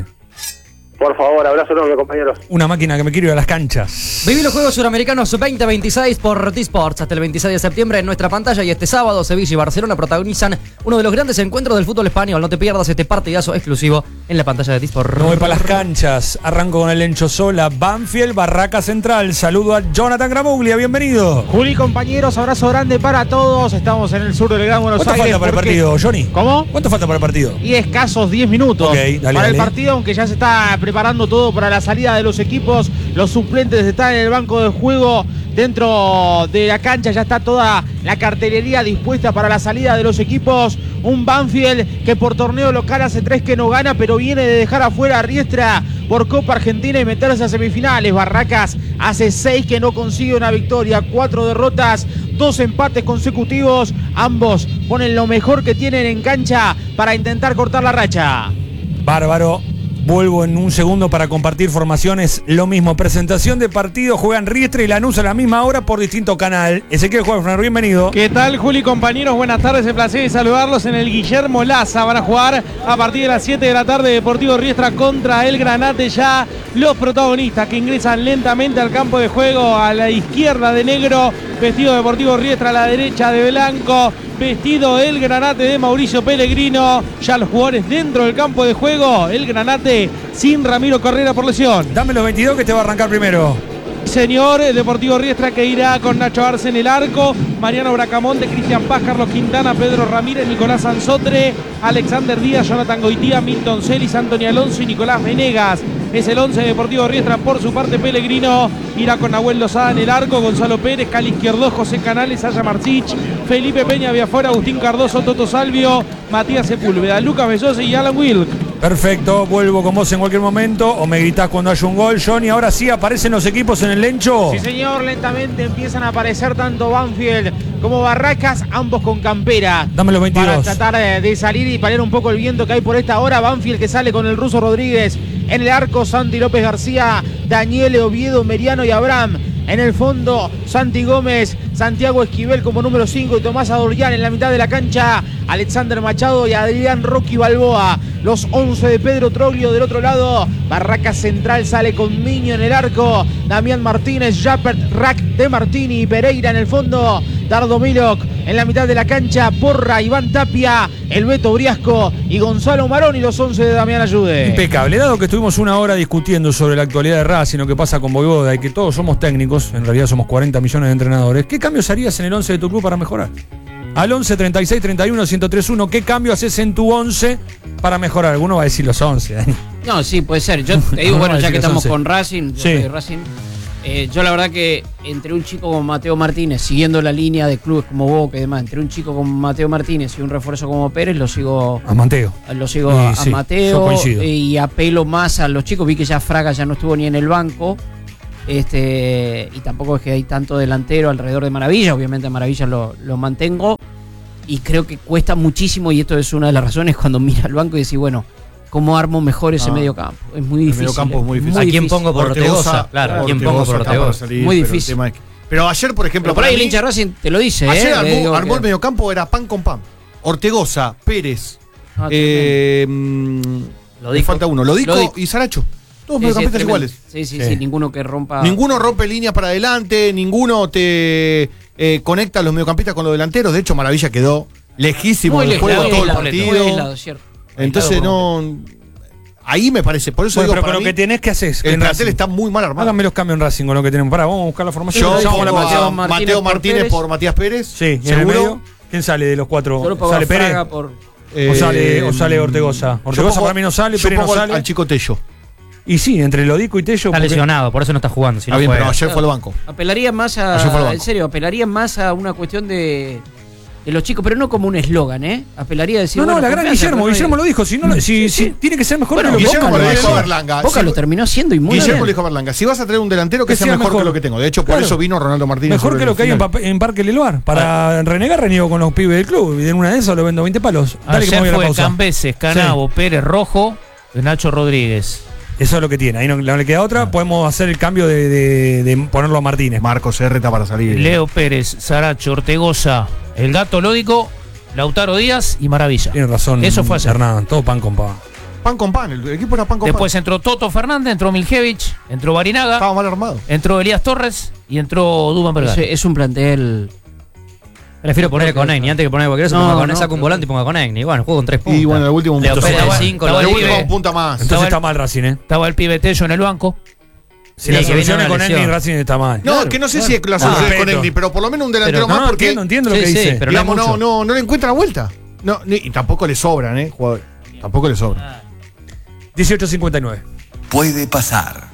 Por favor, abrazo enorme, compañeros. Una máquina que me quiero ir a las canchas. Viví los Juegos Suramericanos 2026 por T-Sports hasta el 26 de septiembre en nuestra pantalla, y este sábado Sevilla y Barcelona protagonizan uno de los grandes encuentros del fútbol español. No te pierdas este partidazo exclusivo en la pantalla de T-Sports. No voy para las canchas. Arranco con el Enchosola. Banfield, Barraca Central. Saludo a Jonathan Gramuglia. Bienvenido. Juli, compañeros, abrazo grande para todos. Estamos en el sur del Gran Buenos Aires. ¿Cuánto falta para el partido, Johnny? ¿Cómo? ¿Cuánto falta para el partido? Y escasos 10 minutos para el partido, aunque ya se está preparando todo para la salida de los equipos. Los suplentes están en el banco de juego. Dentro de la cancha ya está toda la cartelería dispuesta para la salida de los equipos. Un Banfield que por torneo local hace 3 que no gana, pero viene de dejar afuera a Riestra por Copa Argentina y meterse a semifinales. Barracas hace 6 que no consigue una victoria, 4 derrotas, 2 empates consecutivos. Ambos ponen lo mejor que tienen en cancha para intentar cortar la racha. Bárbaro. Vuelvo en un segundo para compartir formaciones. Lo mismo, presentación de partido. Juegan Riestra y Lanús a la misma hora por distinto canal. Ezequiel Juan, bienvenido. ¿Qué tal, Juli, compañeros? Buenas tardes, el placer de saludarlos en el Guillermo Laza. Van a jugar a partir de las 7 de la tarde Deportivo Riestra contra el Granate. Ya los protagonistas que ingresan lentamente al campo de juego. A la izquierda de negro, vestido Deportivo Riestra, a la derecha de blanco, vestido el Granate de Mauricio Pellegrino. Ya los jugadores dentro del campo de juego. El Granate sin Ramiro Correa por lesión. Dame los 22 que te va a arrancar primero. Señor, Deportivo Riestra que irá con Nacho Arce en el arco, Mariano Bracamonte, Cristian Paz, Carlos Quintana, Pedro Ramírez, Nicolás Anzotre, Alexander Díaz, Jonathan Goitía, Milton Celis, Antonio Alonso y Nicolás Venegas. Es el 11 de Deportivo Riestra. Por su parte, Pellegrino irá con Nahuel Lozada en el arco, Gonzalo Pérez, Cali Izquierdo, José Canales, Aya Marcich, Felipe Peña Viafuera, Agustín Cardoso, Toto Salvio, Matías Sepúlveda, Lucas Besosa y Alan Wilk. Perfecto, vuelvo con vos en cualquier momento o me gritás cuando haya un gol, Johnny. Ahora sí aparecen los equipos en el Lencho. Sí, señor, lentamente empiezan a aparecer tanto Banfield como Barracas, ambos con campera. Dame los 22. Para tratar de salir y paliar un poco el viento que hay por esta hora. Banfield que sale con el Ruso Rodríguez en el arco, Santi López García, Daniele Oviedo, Meriano y Abraham. En el fondo, Santi Gómez, Santiago Esquivel como número 5 y Tomás Adorján en la mitad de la cancha, Alexander Machado y Adrián Rocky Balboa. Los 11 de Pedro Troglio del otro lado. Barracas Central sale con Miño en el arco, Damián Martínez, Japert, Rack de Martini y Pereira en el fondo, Dardo Miloc en la mitad de la cancha, Porra, Iván Tapia, el Beto Briasco y Gonzalo Marón y los 11 de Damián Ayude. Impecable, dado que estuvimos una hora discutiendo sobre la actualidad de Racing, lo que pasa con Voivoda y que todos somos técnicos, en realidad somos 40 millones de entrenadores, ¿qué cambios harías en el 11 de tu club para mejorar? Al 11 36 31 1031, ¿qué cambio haces en tu 11 para mejorar? Alguno va a decir los 11. No, sí, puede ser. Yo te digo, bueno, ya que estamos 11. Con Racing, yo la verdad que entre un chico como Mateo Martínez, siguiendo la línea de clubes como Boca y demás, entre un chico como Mateo Martínez y un refuerzo como Pérez, lo sigo a Mateo. Lo sigo a Mateo y apelo más a los chicos. Vi que ya Fraga ya no estuvo ni en el banco. Y tampoco es que hay tanto delantero alrededor de Maravilla. Obviamente a Maravilla lo mantengo. Y creo que cuesta muchísimo, y esto es una de las razones cuando mira al banco y decís, bueno, ¿cómo armo mejor ese medio campo? Es muy difícil. El medio campo es muy difícil. ¿A quién pongo por Ortegoza? Claro, ¿a quién pongo por Ortegoza? Muy difícil. Pero ayer, por ejemplo, por ahí el hincha Racing te lo dice. Ayer armó el medio campo, era pan con pan. Ortegoza, Pérez. Le falta uno. Lodico y Saracho. Todos mediocampistas iguales. Sí, ninguno que rompa. Ninguno rompe líneas para adelante, ninguno te conecta a los mediocampistas con los delanteros. De hecho, Maravilla quedó lejísimo del juego todo el partido. Entonces no. Ahí me parece, por eso digo, pero con lo que tenés que hacer. El plantel está muy mal armado. Háganme los cambios en Racing con lo que tenemos. Vamos a buscar la formación. Yo Mateo Martínez por Matías Pérez. Sí, seguro. ¿Quién sale de los cuatro? ¿Sale Pérez? ¿O sale Ortegoza? Ortegoza para mí no sale, Pérez no sale. Al chico Tello. Y sí, entre Lodico y Tello. Está lesionado, por eso no está jugando. Si no bien, pero ayer fue al banco. Apelaría más a. En serio, apelaría más a una cuestión de los chicos, pero no como un eslogan, ¿eh? Apelaría a decir. No, la gran Guillermo lo dijo. Si tiene que ser mejor que lo Guillermo lo dijo a Berlanga. Boca lo terminó haciendo y muy bien. Guillermo lo dijo a Berlanga. Si vas a traer un delantero que sea mejor que lo que tengo. De hecho, por eso vino Ronaldo Martínez. Mejor que lo que hay en Parque Leloir. Para renegar, reniego con los pibes del club. Y en una de esas lo vendo 20 palos. Dale, que fue Cambeses, Canavo, Pérez, Rojo, Nacho Rodríguez. Eso es lo que tiene, ahí no le queda otra. Podemos hacer el cambio de ponerlo a Martínez. Marcos Herreta para salir. Leo Pérez, Saracho, Ortegoza, el Gato Lódico, Lautaro Díaz y Maravilla. Tiene razón. Eso fue ayer. Hernán, todo pan con pan. Pan con pan, el equipo era pan con Después pan. entró Toto Fernández, entró Miljevich, entró Barinaga. Estaba mal armado. Entró Elías Torres y entró Duván Vergara. Es un plantel. Prefiero poner con Egni, antes que poner cualquiera cosa, saco un volante y ponga con Egni. Bueno, juego con 3 puntos. Y bueno, el último punto. El último un punta más. Entonces está mal Racing, ¿eh? Estaba el pibe Tello en el banco. Si la solución es con Egni, Racing está mal. No, que no sé si la solución es con Egni, pero por lo menos un delantero más porque. Entiendo lo que dice. Pero digamos, no le encuentra la vuelta. No, y tampoco le sobran, jugadores. Tampoco le sobran. 18:59. Puede pasar.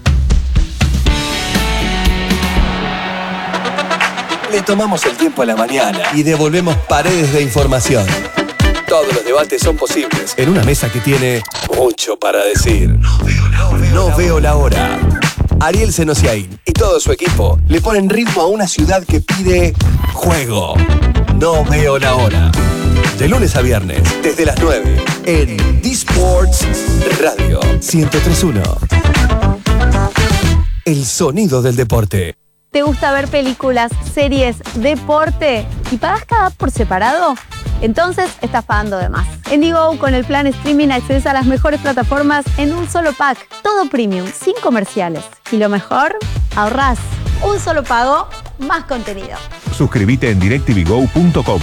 Le tomamos el tiempo a la mañana y devolvemos paredes de información. Todos los debates son posibles en una mesa que tiene mucho para decir. No veo la hora. Ariel Senosiaín y todo su equipo le ponen ritmo a una ciudad que pide juego. No veo la hora. De lunes a viernes, desde las 9, en D-Sports Radio 103.1. El sonido del deporte. ¿Te gusta ver películas, series, deporte y pagas cada app por separado? Entonces estás pagando de más. En Digo, con el plan streaming accedes a las mejores plataformas en un solo pack. Todo premium, sin comerciales. Y lo mejor, ahorrás. Un solo pago, más contenido. Suscríbete en directvgo.com.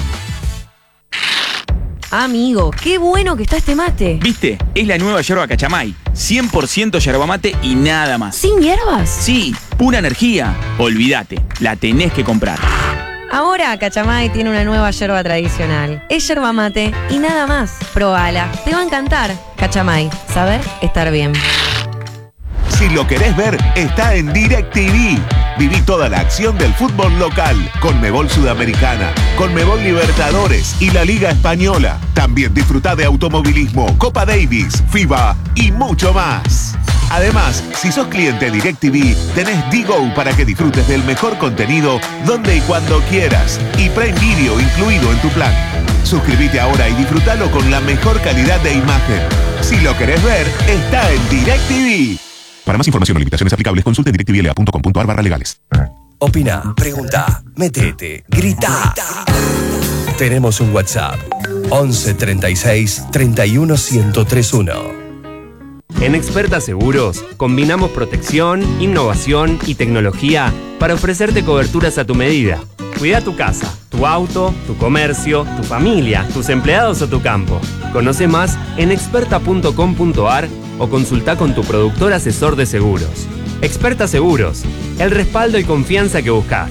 Amigo, qué bueno que está este mate. ¿Viste? Es la nueva yerba Cachamay. 100% yerba mate y nada más. ¿Sin hierbas? Sí, pura energía. Olvídate, la tenés que comprar. Ahora Cachamay tiene una nueva yerba tradicional. Es yerba mate y nada más. Probala, te va a encantar. Cachamay, saber estar bien. Si lo querés ver, está en DirecTV. Viví toda la acción del fútbol local, Conmebol Sudamericana, Conmebol Libertadores y la Liga Española. También disfrutá de automovilismo, Copa Davis, FIBA y mucho más. Además, si sos cliente DirecTV, tenés Digo para que disfrutes del mejor contenido donde y cuando quieras. Y Prime Video incluido en tu plan. Suscríbete ahora y disfrutalo con la mejor calidad de imagen. Si lo querés ver, está en DirecTV. Para más información o limitaciones aplicables, consulte directvla.com.ar/legales. Opina, pregunta, metete, grita. Tenemos un WhatsApp. 11 36 31 1031. En Experta Seguros, combinamos protección, innovación y tecnología para ofrecerte coberturas a tu medida. Cuida tu casa, tu auto, tu comercio, tu familia, tus empleados o tu campo. Conoce más en experta.com.ar o consulta con tu productor asesor de seguros. Experta Seguros, el respaldo y confianza que buscas.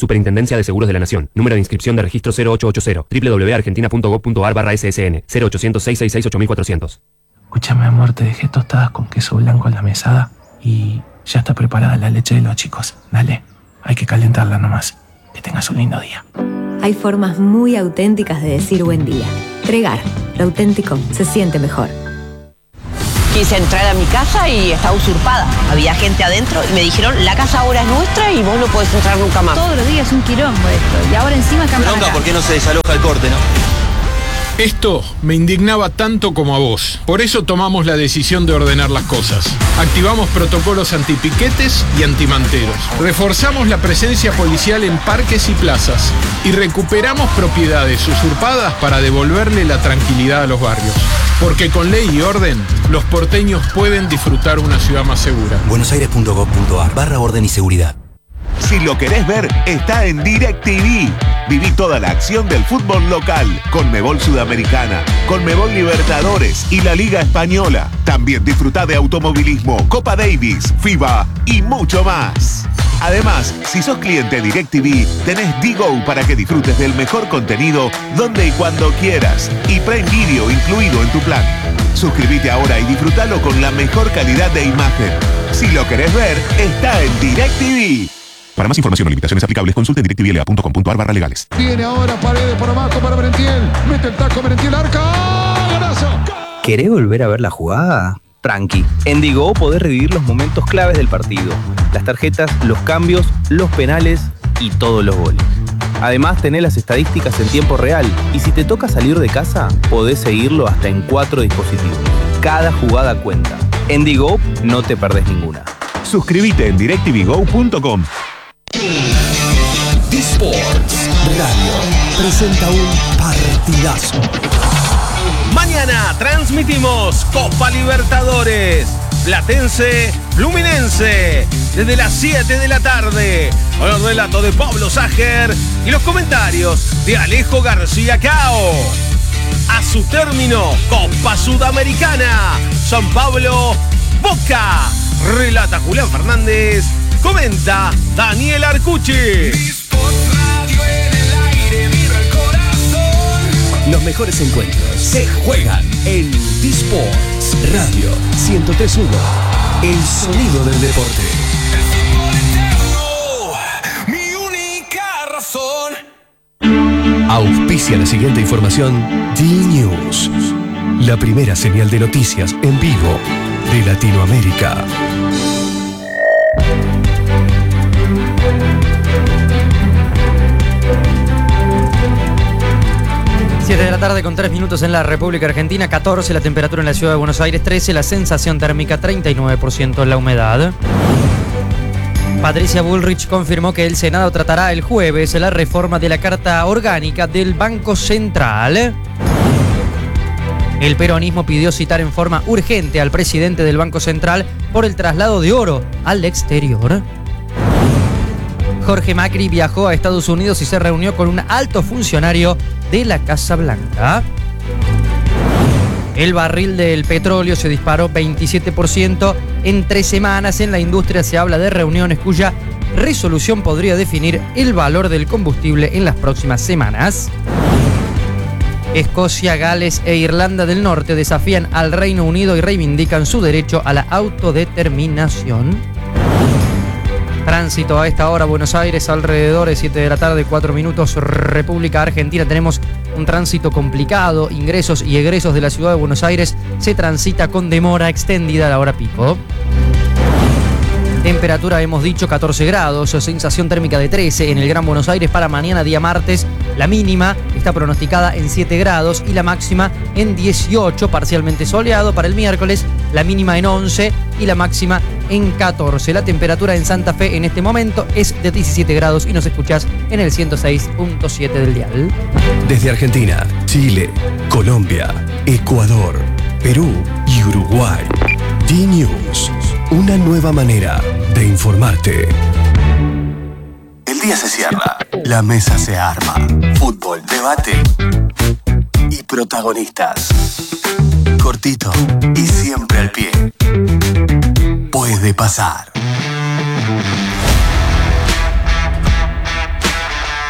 Superintendencia de Seguros de la Nación. Número de inscripción de registro 0880. www.argentina.gov.ar/ssn. 0800-666-8400. Escúchame, amor, te dejé tostadas con queso blanco en la mesada y ya está preparada la leche de los chicos. Dale, hay que calentarla nomás. Que tengas un lindo día. Hay formas muy auténticas de decir buen día. Tregar, lo auténtico se siente mejor. Quise entrar a mi casa y estaba usurpada. Había gente adentro y me dijeron, la casa ahora es nuestra y vos no podés entrar nunca más. Todos los días es un quilombo esto. Y ahora encima cambian acá. ¿Por qué no se desaloja el corte, no? Esto me indignaba tanto como a vos. Por eso tomamos la decisión de ordenar las cosas. Activamos protocolos antipiquetes y antimanteros. Reforzamos la presencia policial en parques y plazas. Y recuperamos propiedades usurpadas para devolverle la tranquilidad a los barrios. Porque con ley y orden, los porteños pueden disfrutar una ciudad más segura. buenosaires.gov.ar/orden y seguridad. Si lo querés ver, está en DirecTV. Viví toda la acción del fútbol local, Conmebol Sudamericana, Conmebol Libertadores y la Liga Española. También disfrutá de automovilismo, Copa Davis, FIBA y mucho más. Además, si sos cliente DirecTV, tenés D-Go para que disfrutes del mejor contenido donde y cuando quieras. Y Prime Video incluido en tu plan. Suscríbete ahora y disfrutalo con la mejor calidad de imagen. Si lo querés ver, está en DirecTV. Para más información o limitaciones aplicables, consulte en directvla.com.ar/legales. Viene ahora Paredes por abajo para Merentiel. Mete el taco Merentiel, arca. ¡Golazo! ¿Querés volver a ver la jugada? Tranqui. En D-Go podés revivir los momentos claves del partido. Las tarjetas, los cambios, los penales y todos los goles. Además, tenés las estadísticas en tiempo real. Y si te toca salir de casa, podés seguirlo hasta en 4 dispositivos. Cada jugada cuenta. En D-Go no te perdés ninguna. Suscríbete en directvgo.com. D-Sports Radio presenta un partidazo. Mañana transmitimos Copa Libertadores, Platense Fluminense, desde las 7 de la tarde, con el relato de Pablo Sager y los comentarios de Alejo García Cao. A su término, Copa Sudamericana, San Pablo, Boca. Relata Julián Fernández, comenta Daniel Arcucci. Los mejores encuentros se juegan en D-Sports Radio 103.1. El sonido del deporte. Mi única razón. Auspicia la siguiente información D-News. La primera señal de noticias en vivo de Latinoamérica. De la tarde con 3 minutos en la República Argentina, 14 la temperatura en la ciudad de Buenos Aires, 13 la sensación térmica, 39% la humedad. Patricia Bullrich confirmó que el Senado tratará el jueves la reforma de la Carta Orgánica del Banco Central. El peronismo pidió citar en forma urgente al presidente del Banco Central por el traslado de oro al exterior. Jorge Macri viajó a Estados Unidos y se reunió con un alto funcionario de la Casa Blanca. El barril del petróleo se disparó 27% en 3 semanas. En la industria se habla de reuniones cuya resolución podría definir el valor del combustible en las próximas semanas. Escocia, Gales e Irlanda del Norte desafían al Reino Unido y reivindican su derecho a la autodeterminación. Tránsito a esta hora, Buenos Aires, alrededor de 7 de la tarde, 4 minutos, República Argentina. Tenemos un tránsito complicado, ingresos y egresos de la ciudad de Buenos Aires. Se transita con demora extendida a la hora pico. Temperatura, hemos dicho, 14 grados, sensación térmica de 13 en el Gran Buenos Aires para mañana, día martes. La mínima está pronosticada en 7 grados y la máxima en 18, parcialmente soleado. Para el miércoles, la mínima en 11 y la máxima en 14. La temperatura en Santa Fe en este momento es de 17 grados y nos escuchás en el 106.7 del dial. Desde Argentina, Chile, Colombia, Ecuador, Perú y Uruguay. D-News, una nueva manera de informarte. El día se cierra, la mesa se arma. Fútbol, debate y protagonistas. Cortito y siempre al pie. Puede pasar.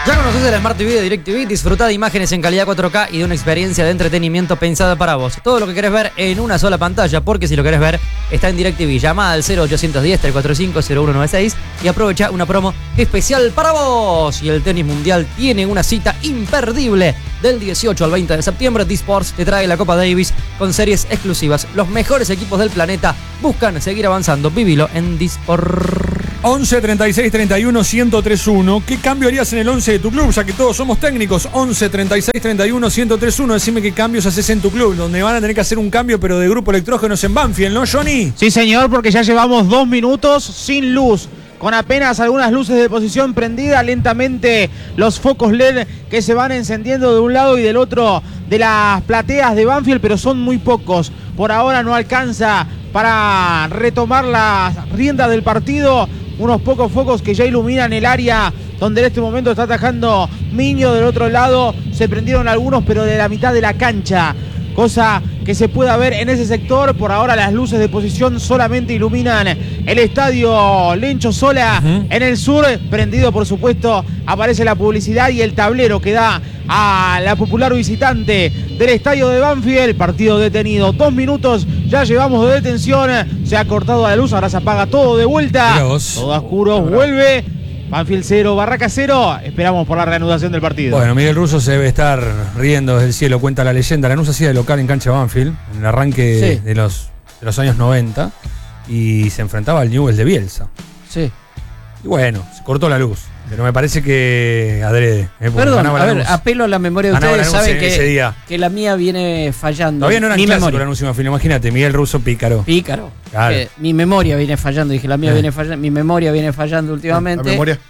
Ya conoces el Smart TV de DirecTV, disfruta de imágenes en calidad 4K y de una experiencia de entretenimiento pensada para vos. Todo lo que querés ver en una sola pantalla, porque si lo querés ver, está en DirecTV. Llama al 0810-345-0196 y aprovecha una promo especial para vos. Y el tenis mundial tiene una cita imperdible. Del 18 al 20 de septiembre, D-Sports te trae la Copa Davis con series exclusivas. Los mejores equipos del planeta buscan seguir avanzando. Vivilo en D-Sports. 11 36 31 1031. ¿Qué cambio harías en el 11 de tu club? Ya que todos somos técnicos. 11 36 31 1031. Decime qué cambios haces en tu club. Donde van a tener que hacer un cambio, pero de grupo electrógenos en Banfield, ¿no, Johnny? Sí, señor, porque ya llevamos 2 minutos sin luz. Con apenas algunas luces de posición prendidas, lentamente los focos LED que se van encendiendo de un lado y del otro de las plateas de Banfield, pero son muy pocos. Por ahora no alcanza para retomar las riendas del partido. Unos pocos focos que ya iluminan el área donde en este momento está atajando Miño. Del otro lado se prendieron algunos, pero de la mitad de la cancha. Cosa que se pueda ver en ese sector. Por ahora las luces de posición solamente iluminan el estadio Lencho Sola en el sur. Prendido, por supuesto, aparece la publicidad y el tablero que da a la popular visitante del estadio de Banfield. Partido detenido. 2 minutos ya llevamos de detención. Se ha cortado la luz, ahora se apaga todo de vuelta. Todo oscuro, vuelve. Banfield 0, Barraca 0. Esperamos por la reanudación del partido. Bueno, Miguel Russo se debe estar riendo desde el cielo. Cuenta la leyenda. Lanús hacía de local en cancha Banfield, en el arranque de los años 90. Y se enfrentaba al Newell's de Bielsa. Sí. Y bueno, se cortó la luz. Pero me parece que adrede. Perdón, a ver, apelo a la memoria de ustedes. Saben que la mía viene fallando. Todavía no era clásico el anuncio, imagínate, Miguel Russo pícaro. Pícaro. Claro. Mi memoria viene fallando, dije, la mía viene fallando. Mi memoria viene fallando últimamente. ¿La memoria?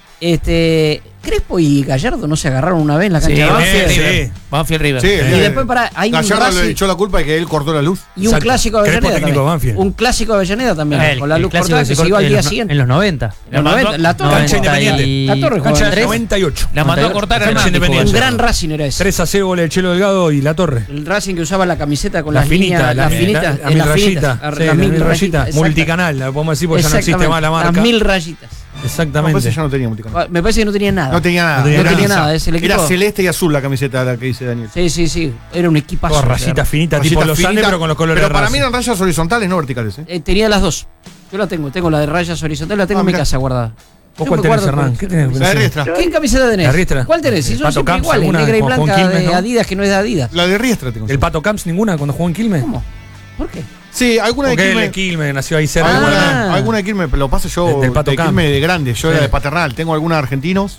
Crespo y Gallardo no se agarraron una vez en la cancha de Banfield. Sí. Banfield River. Sí, y después hay Gallardo le echó la culpa de que él cortó la luz. Y un clásico de Avellaneda también. Un clásico de Avellaneda también. Con la luz cortada que se iba al día siguiente. En los 90. La Torre. Cancha Independiente. La Torre. Cancha del 98. La mandó a cortar a Un gran Racing era ese. 3-0 goles de Chelo Delgado y La Torre. El Racing que usaba la camiseta con las finitas. Las finitas. La mil rayita. La mil rayita. Multicanal, la podemos decir porque ya no existe más la marca. Las 1000 rayitas. Exactamente. Me parece que ya no tenía multicanal. Me parece que no tenía nada. No tenía nada. Era celeste y azul la camiseta la que dice Daniel. Sí. Era un equipazo. Todas rayitas finitas, tipo los Andes, pero con los colores. Pero para mí eran rayas horizontales, no verticales. Tenía las dos. Yo la tengo la de rayas horizontales, la tengo en mi casa guardada. ¿Vos cuál tenés, Hernán? ¿Qué tenés? La de Riestra. ¿Qué camiseta tenés? La Riestra. ¿Cuál tenés? Si son siempre iguales, negra y blanca de Adidas, que no es de Adidas. La de Riestra tengo. ¿El Pato Camps ninguna cuando jugó en Quilmes? ¿Cómo? ¿Por qué? Sí, alguna de Quilmes. Quilmes nació ahí cerca. Alguna de Quilmes, pero lo paso yo del Pato de Quilmes de grande. Yo era de paternal. Tengo alguna de argentinos.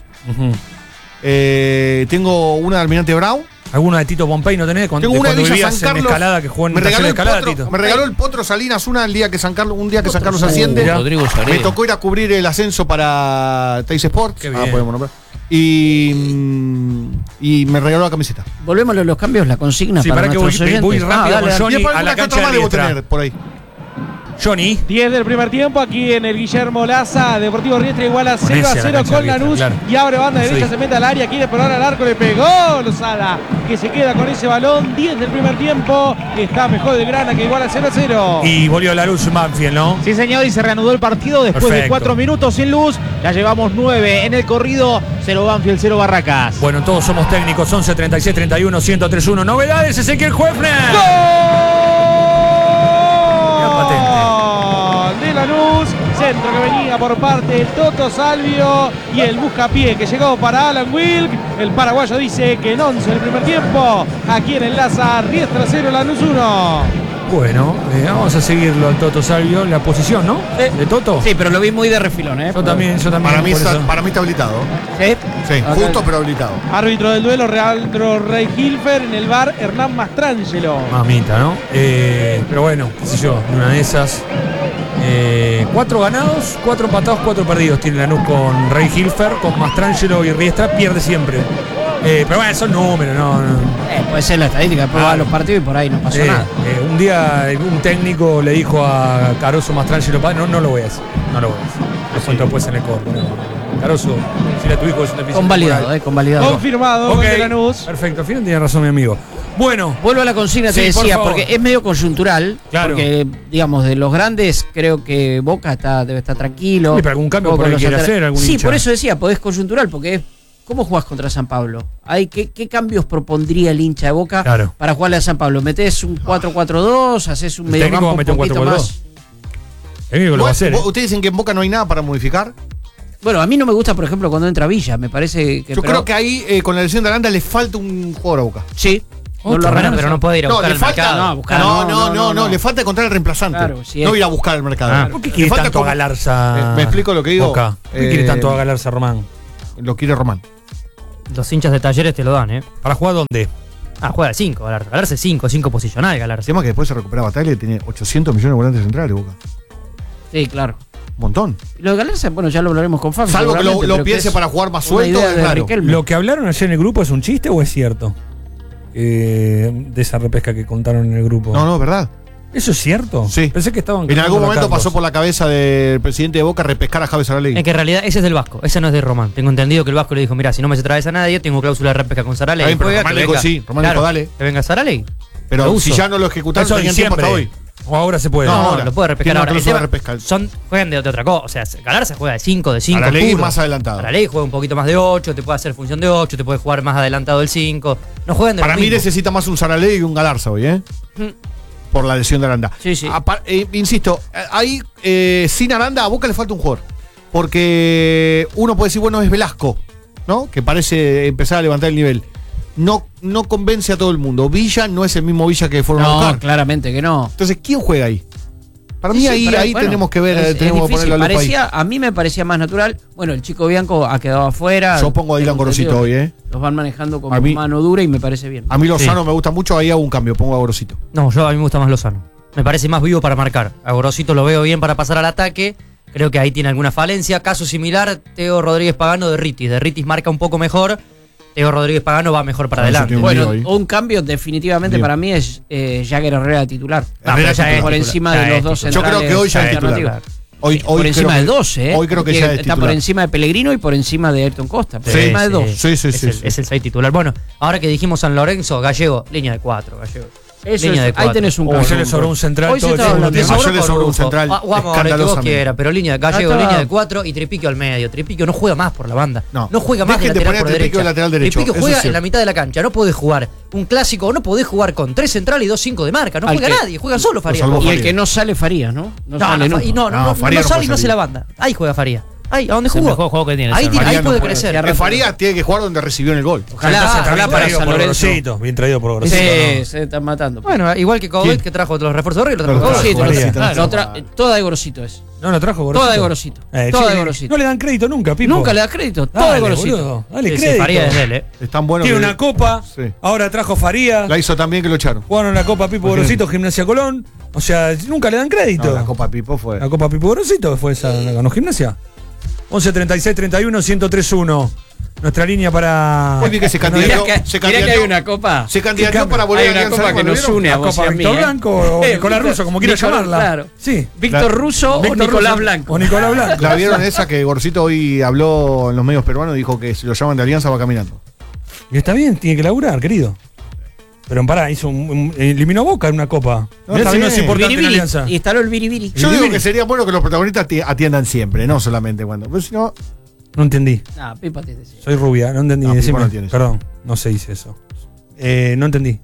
Tengo una de Almirante Brown. ¿Alguna de Tito Pompey no tenés? Tengo una de Villa San Carlos. Escalada, que jugó en Escalada, Tito. Me regaló el Potro Salinas un día que San Carlos asciende. Me tocó ir a cubrir el ascenso para Teis Sport. Podemos nombrar. Y me regaló la camiseta. Volvemos a los cambios, la consigna para que nuestros oyentes. Voy rápido con Johnny a la cancha de Riestra. Por ahí. Johnny. 10 del primer tiempo aquí en el Guillermo Laza. Deportivo Riestra iguala 0-0 con Lanús. Y abre banda derecha, se mete al área, quiere probar al arco, le pegó Lozada, que se queda con ese balón. 10 del primer tiempo. Está mejor de Grana, que iguala 0-0. Y volvió Lanús Banfield, ¿no? Sí, señor, y se reanudó el partido después de 4 minutos sin luz. Ya llevamos 9 en el corrido. 0 Banfield, 0 Barracas. Bueno, todos somos técnicos. 11 36 31 1031. Novedades, Ezequiel Juefner. Lanús, centro que venía por parte del Toto Salvio y el buscapié que llegó para Alan Wilk. El paraguayo dice que en 11 el primer tiempo. Aquí en el Laza, Riestra 0, Lanús 1. Bueno, vamos a seguirlo al Toto Salvio, la posición, ¿no? De Toto. Sí, pero lo vi muy de refilón, Yo también. Para mí está habilitado. Sí, justo pero habilitado. Árbitro del duelo, Rey Hilfer. En el bar, Hernán Mastrangelo. Mamita, ¿no? Pero bueno, qué sé yo, una de esas. 4 ganados, 4 empatados, 4 perdidos tiene Lanús con Rey Hilfer, con Mastrangelo y Riestra, pierde siempre. Pero bueno, son números, no. Puede ser la estadística, después va a los partidos y por ahí no pasó nada. Un día un técnico le dijo a Caroso Mastrangelo, no lo voy a hacer, Lo cuento después en el corte. Caroso, si era tu hijo es un episodio. Convalidado. Confirmado, de Lanús. Perfecto, al final tiene razón mi amigo. Bueno. Vuelvo a la consigna, te decía, porque es medio coyuntural. Claro. Porque, digamos, de los grandes, creo que Boca debe estar tranquilo. Sí, pero algún cambio por ahí quiere hacer, algún hincha. Por eso decía, podés coyuntural, porque es ¿cómo jugás contra San Pablo? ¿Qué cambios propondría el hincha de Boca para jugarle a San Pablo? ¿Metés un 4-4-2? ¿Haces un mediocampo un poquito más? Lo va a hacer, ¿Ustedes dicen que en Boca no hay nada para modificar? Bueno, a mí no me gusta, por ejemplo, cuando entra Villa. Me parece que... Yo creo que ahí, con la lesión de Aranda, le falta un jugador a Boca. Sí. Pero no puede ir a buscar el mercado. No, le falta encontrar el reemplazante. Claro, no ir a buscar el mercado. ¿Por qué quiere tanto a Galarza? ¿Me explico lo que digo? Boca. ¿Por qué quiere tanto a Galarza, Román? Lo quiere Román. Los hinchas de Talleres te lo dan, ¿Para jugar dónde? Juega de 5, Galarza. Galarza es 5 posicional, Galarza. El tema es que después se recupera Batalla y tiene 800 millones de volantes centrales, Boca. Sí, claro. Un montón. Y lo de Galarza, bueno, ya lo hablaremos con Fabio. Salvo que lo piense para jugar más suelto, es raro. ¿Lo que hablaron ayer en el grupo es un chiste o es cierto? De esa repesca que contaron en el grupo. No, es verdad. ¿Eso es cierto? Sí. Pensé que estaban... En algún momento pasó por la cabeza del presidente de Boca repescar a Javier Saralegui. Es que en realidad ese es del Vasco, ese no es de Román. Tengo entendido que el Vasco le dijo, mira, si no me se traes a nadie, tengo cláusula de repesca con Saralegui. Román le dijo sí, Román dijo dale. Que venga Saralegui. Pero si ya no lo ejecutaron, tenían tiempo hasta hoy. O ahora se puede. No, lo puede repescar ahora. Juegan de otra cosa. O sea, Galarza juega de 5, Saralegui más adelantado. Saralegui juega un poquito más de 8, te puede hacer función de 8, te puede jugar más adelantado del 5. No juegan de Para mí necesita más un Saralegui que un Galarza hoy, por la lesión de Aranda. Sí. Insisto, ahí sin Aranda a Boca le falta un jugador. Porque uno puede decir, bueno, es Velasco, ¿no? Que parece empezar a levantar el nivel. No convence a todo el mundo. Villa no es el mismo Villa que fueron a buscar. No, claramente que no. Entonces, ¿quién juega ahí? Para mí ahí tenemos que ver, tenemos que ponerlo a lupa ahí. A mí me parecía más natural. Bueno, el chico Bianco ha quedado afuera. Yo pongo a Dylan Gorosito hoy, Los van manejando con mano dura y me parece bien. A mí Lozano me gusta mucho, ahí hago un cambio, pongo a Gorosito. No, a mí me gusta más Lozano. Me parece más vivo para marcar. A Gorosito lo veo bien para pasar al ataque. Creo que ahí tiene alguna falencia. Caso similar, Teo Rodríguez Pagano de Ritis. De Ritis marca un poco mejor. Teo Rodríguez Pagano va mejor para adelante. Bueno, un cambio definitivamente para mí es Jagger Herrera titular. Herrera ya por encima de los dos centrales. Yo creo que hoy ya es titular. Hoy por encima de 12, Hoy creo que ya es titular. Está por encima de Pellegrino y por encima de Ayrton Costa. Por encima de 2. Sí. Es el 6 titular. Bueno, ahora que dijimos San Lorenzo, Gallego, línea de 4, Gallego. Ahí tenés un cambio. Ayer le sobró un central. Ayer le sobró un central. Vamos a ver que vos quieras, pero línea de Gallego, línea de 4 y Tripiquio al medio. Tripiquio no juega más por la banda. No juega más de lateral por derecha. Tripiquio juega en la mitad de la cancha. No podés jugar un clásico, no podés jugar con 3 centrales y 2-5 de marca. No juega nadie, juega solo Farías. Y el que no sale Farías, ¿no? No sale y no hace la banda. Ahí juega Farías. Ahí, ¿a dónde jugó? El mejor juego que tiene. Ahí puede crecer. Farías tiene que jugar donde recibió en el gol. Ojalá para San Lorenzo. Bien traído por Gorosito. Sí, se están matando. Bueno, igual que Coudet, que trajo los refuerzos de River, lo trajo toda de Gorosito es. No, lo trajo Gorosito. Toda de Gorosito. Toda de Gorosito. No le dan crédito nunca, Pipo. Nunca le da crédito. Toda de Gorosito. Dale crédito. Farías es él, Es tan bueno. Tiene una copa. Ahora trajo Farías. La hizo tan bien que lo echaron. Jugaron la Copa Pipo Gorosito, Gimnasia Colón. O sea, nunca le dan crédito. La Copa Pipo fue. La Copa Pipo Gorosito fue esa, la ganó Gimnasia. 11 36 31 1031. Nuestra línea para. Muy bien que se candidató. Que hay una copa. Se candidató para volver a una copa que nos une a vos y a mí. Víctor Blanco o Nicolás Russo, como quieras llamarla. Claro. Sí. Víctor Russo o Nicolás Blanco. O Nicolás Blanco. ¿La vieron esa que Gorosito hoy habló en los medios peruanos y dijo que si lo llaman de Alianza va caminando? Y está bien, tiene que laburar, querido. Pero pará, eliminó Boca en una copa. Mirá si no es importante en Alianza. Y instaló el biribiri. Yo digo que sería bueno que los protagonistas atiendan siempre, no solamente cuando. Pero si no. No entendí. Pipa te decía. Soy rubia, no entendí. Perdón, no se dice eso. No entendí.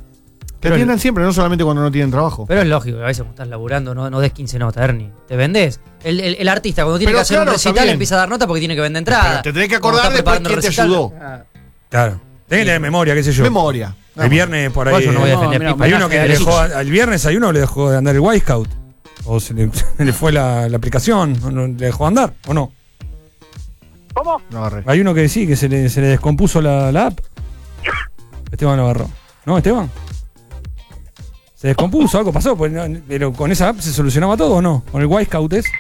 Que atiendan siempre, no solamente cuando no tienen trabajo. Pero es lógico que a veces cuando estás laburando no des 15 notas, Ernie. Te vendés. El artista cuando tiene que hacer un recital empieza a dar nota porque tiene que vender entrada. Pero te tenés que acordar después quién te ayudó. Claro. Tenés que tener memoria, qué sé yo. Memoria. El viernes por ahí. Yo no voy a defender hay uno que le dejó. El viernes hay uno le dejó de andar el White Scout. O se le fue la aplicación. ¿No le dejó andar o no? ¿Cómo? No agarré. Hay uno que sí, que se le descompuso la app. Esteban lo agarró. ¿No, Esteban? Se descompuso, algo pasó, pues, pero con esa app se solucionaba todo, ¿o no? Con el White Scout es.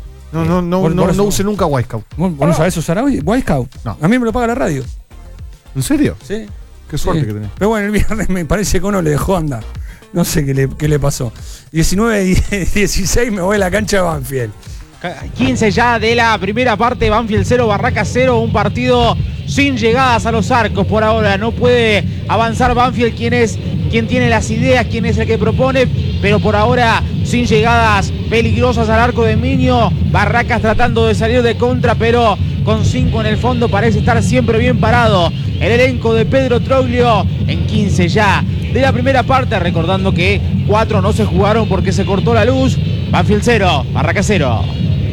No use nunca White Scout. ¿Vos no sabés usar White Scout? No. A mí me lo paga la radio. ¿En serio? Sí. Qué suerte que tenés. Pero bueno, el viernes me parece que uno le dejó andar. No sé qué le pasó. 19-16 me voy a la cancha de Banfield. 15 ya de la primera parte, Banfield 0, Barracas 0, un partido sin llegadas a los arcos por ahora. No puede avanzar Banfield, quien tiene las ideas, quien es el que propone, pero por ahora sin llegadas peligrosas al arco de Miño. Barracas tratando de salir de contra, pero con 5 en el fondo, parece estar siempre bien parado el elenco de Pedro Troglio en 15 ya de la primera parte, recordando que 4 no se jugaron porque se cortó la luz. Banfield 0, Barraca 0.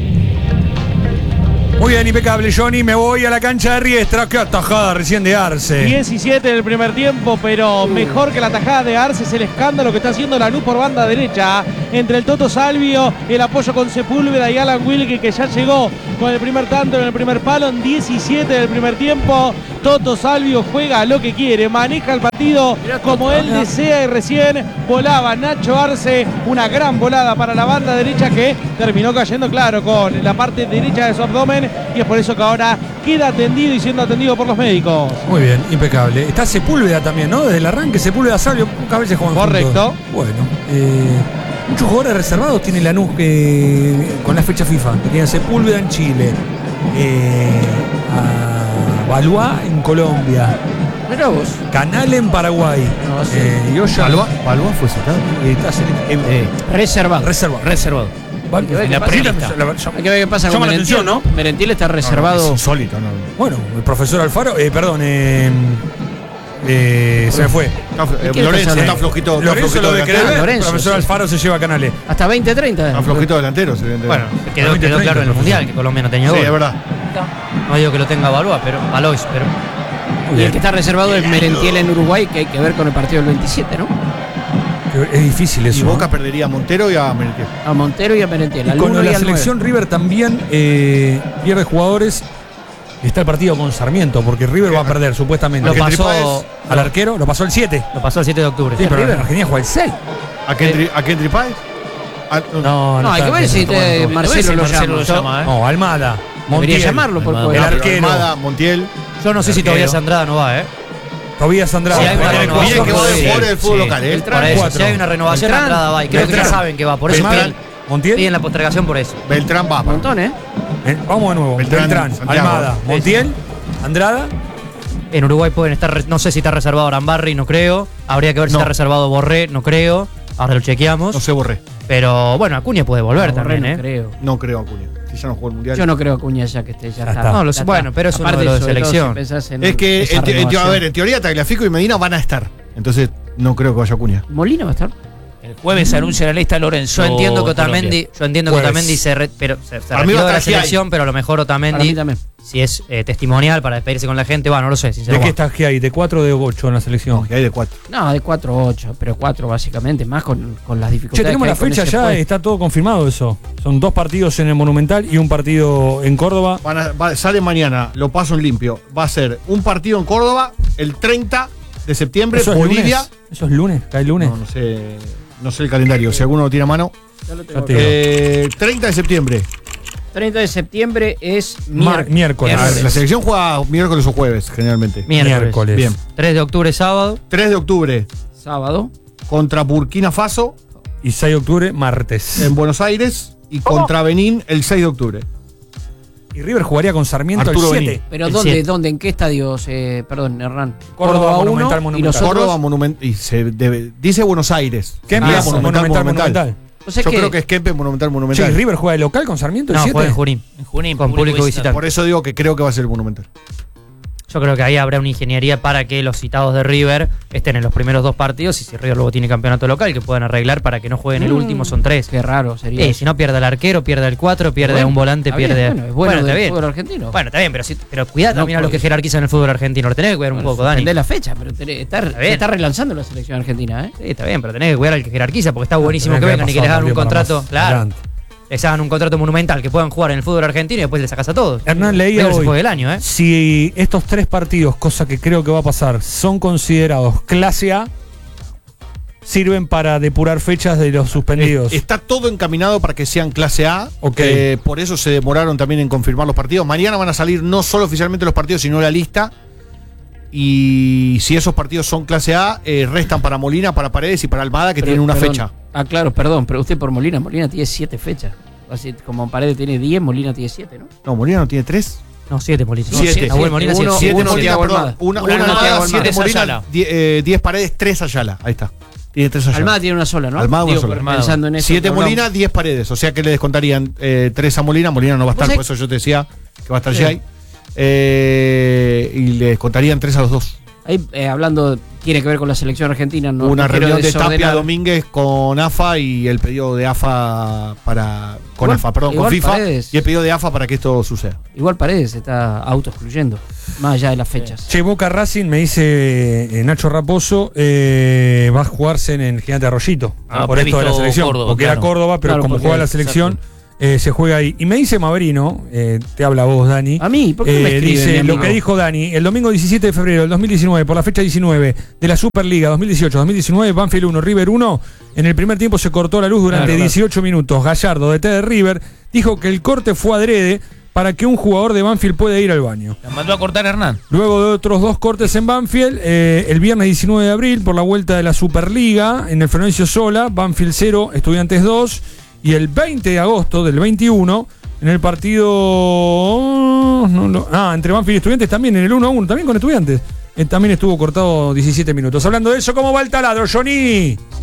Muy bien, impecable, Johnny. Me voy a la cancha de Riestra. Qué atajada recién de Arce. 17 en el primer tiempo, pero mejor que la atajada de Arce es el escándalo que está haciendo Lanús por banda derecha. Entre el Toto Salvio, el apoyo con Sepúlveda y Alan Wilke, que ya llegó con el primer tanto en el primer palo. En 17 del primer tiempo, Toto Salvio juega lo que quiere, maneja el partido como él desea, y recién volaba Nacho Arce. Una gran volada para la banda derecha que terminó cayendo, claro, con la parte derecha de su abdomen. Y es por eso que ahora queda atendido y siendo atendido por los médicos. Muy bien, impecable. Está Sepúlveda también, ¿no? Desde el arranque, Sepúlveda, Salvio, pocas veces juegan correcto. Juntos. Bueno, muchos jugadores reservados tiene Lanús con la fecha FIFA. Que tiene Sepúlveda en Chile, a Valois en Colombia. Mirá vos. Canal en Paraguay. No, sí. Valois fue citado. Reservado. En la hay que ver qué pasa con Merentiel, ¿no? Merentiel está reservado. Es insólito, ¿no? Bueno, el profesor Alfaro, se me fue. Lorenzo está flojito. Lorenzo lo de creer, el profesor Alfaro se lleva a Canales. Hasta 20-30. Está flojito delantero. Bueno, quedó claro en el Mundial que Colombia no tenía gol. Sí, es verdad. No digo que lo tenga Valois, pero Y el que está reservado es Merentiel en Uruguay, que hay que ver con el partido del 27, ¿no? Es difícil eso. Y Boca perdería a Montero y a Merentiel. A Montero y a Merentiel. Con la selección 9. River también pierde jugadores. Está el partido con Sarmiento, porque River va a perder, supuestamente. Lo pasó al arquero, lo pasó el 7. Lo pasó el 7 de octubre. Sí, pero River Argentina juega el 6. ¿A Kendry Páez? No, hay que ver si Marcelo lo llama. No, Almada. Debería llamarlo por el arquero. Almada, Montiel. Yo no sé si Tobías Andrada no va, Tobías Andrada. Si hay una renovación, que va de jugadores del fútbol local, si hay una renovación, Andrada va. Y creo que ya saben que va. Por eso piden la postergación por eso. Beltrán va. Un montón, Vamos de nuevo. Beltrán, Almada, Montiel, Andrada. En Uruguay pueden estar, no sé si está reservado Arambarri, no creo. Habría que ver si está reservado Borré, no creo. Ahora lo chequeamos. No sé, Borré. Pero bueno, Acuña puede volver también, No creo Acuña. Si ya no jugó el Mundial. Yo no creo Acuña ya que esté, ya está. No, bueno, pero es uno de los de selección. Es que, en teoría Tagliafico y Medina van a estar. Entonces, no creo que vaya Acuña. ¿Molina va a estar? El jueves se anuncia la lista Lorenzo. Yo entiendo que Otamendi se retiró de la selección, pero a lo mejor Otamendi, si es testimonial para despedirse con la gente, no lo sé, sinceramente. ¿De qué estás que hay? ¿De 4 o de 8 en la selección? No, hay de 4. No, de 4 o 8, pero 4 básicamente, más con las dificultades. Tenemos la fecha ya, está todo confirmado eso. Son 2 partidos en el Monumental y un partido en Córdoba. Sale mañana, lo paso en limpio. Va a ser un partido en Córdoba el 30 de septiembre, Bolivia. Lunes. ¿Eso es lunes? ¿Cae lunes? No sé el calendario, si alguno lo tiene a mano. 30 de septiembre. 30 de septiembre es miércoles. La selección juega miércoles o jueves, generalmente. Miércoles. Bien. 3 de octubre, sábado. 3 de octubre. Sábado. Contra Burkina Faso. Y 6 de octubre, martes. En Buenos Aires. Y contra Benín el 6 de octubre. Y River jugaría con Sarmiento Arturo el 7. Benín. ¿Pero dónde? ¿Dónde? ¿En qué estadios? Perdón, Hernán. Córdoba Monumental. Y nosotros. Córdoba Monumental. Y dice Buenos Aires. ¿Qué empieza? Monumental. O sea, yo creo que es Kempe Monumental. Sí, River juega de local con Sarmiento el 7. No, juega en Junín. En Junín, con público visitante. Por eso digo que creo que va a ser el Monumental. Yo creo que ahí habrá una ingeniería para que los citados de River estén en los primeros 2 partidos y si River luego tiene campeonato local que puedan arreglar para que no jueguen el último, son 3. Qué raro sería. Si no pierde el arquero, pierde el 4, pierde un volante, pierde. Es bueno del fútbol argentino. Bueno, está bien, pero cuidado también a los que jerarquizan el fútbol argentino. Lo tenés que cuidar un poco, Dani. Entendés la fecha, pero está relanzando la selección argentina, Sí, está bien, pero tenés que cuidar al que jerarquiza porque está buenísimo que vengan y que les hagan un contrato. Claro. Les hagan un contrato monumental que puedan jugar en el fútbol argentino y después les sacas a todos. Hernán, leía hoy, del año, si estos 3 partidos, cosa que creo que va a pasar, son considerados clase A, sirven para depurar fechas de los suspendidos. Está todo encaminado para que sean clase A. Por eso se demoraron también en confirmar los partidos. Mañana van a salir no solo oficialmente los partidos, sino la lista. Y si esos partidos son clase A, restan para Molina, para Paredes y para Almada, que tienen una fecha. Claro, perdón, pero usted por Molina tiene 7 fechas. Así como Paredes tiene 10, Molina tiene 7, ¿no? No, Molina no tiene 3. No, 7 Molina. 7 Molina, 7 Molina, perdón. Una 7 Molina, 10 Paredes, 3 Ayala. Ahí está. Tiene 3 Ayala. Almada tiene una sola, ¿no? Almada una sola. Pensando en eso. 7 Molina, 10 Paredes. O sea que le descontarían 3 a Molina. Molina no va a estar, por eso yo te decía que va a estar Jay. y les contarían 3 a los 2. Ahí, hablando, tiene que ver con la selección argentina. No, una no reunión de Tapia Domínguez con AFA y el pedido de AFA con FIFA Paredes, y el pedido de AFA para que esto suceda. Igual Paredes está autoexcluyendo, más allá de las fechas. Che, Boca Racing, me dice Nacho Raposo, va a jugarse en el Gigante Arroyito por esto de la selección, Córdoba, porque era Córdoba, pero como juega la selección, se juega ahí. Y me dice Maverino, te habla vos, Dani. A mí, ¿por qué me escribe, dice lo que dijo Dani, el domingo 17 de febrero del 2019, por la fecha 19 de la Superliga 2018-2019, Banfield 1, River 1, en el primer tiempo se cortó la luz durante 18 minutos. Gallardo, DT de River, dijo que el corte fue adrede para que un jugador de Banfield pueda ir al baño. La mandó a cortar Hernán. Luego de otros 2 cortes en Banfield, el viernes 19 de abril, por la vuelta de la Superliga, en el Florencio Sola, Banfield 0, Estudiantes 2, y el 20 de agosto del 21, en el partido entre Banfield y Estudiantes, también en el 1-1, también con Estudiantes, también estuvo cortado 17 minutos. Hablando de eso, ¿cómo va el taladro, Johnny?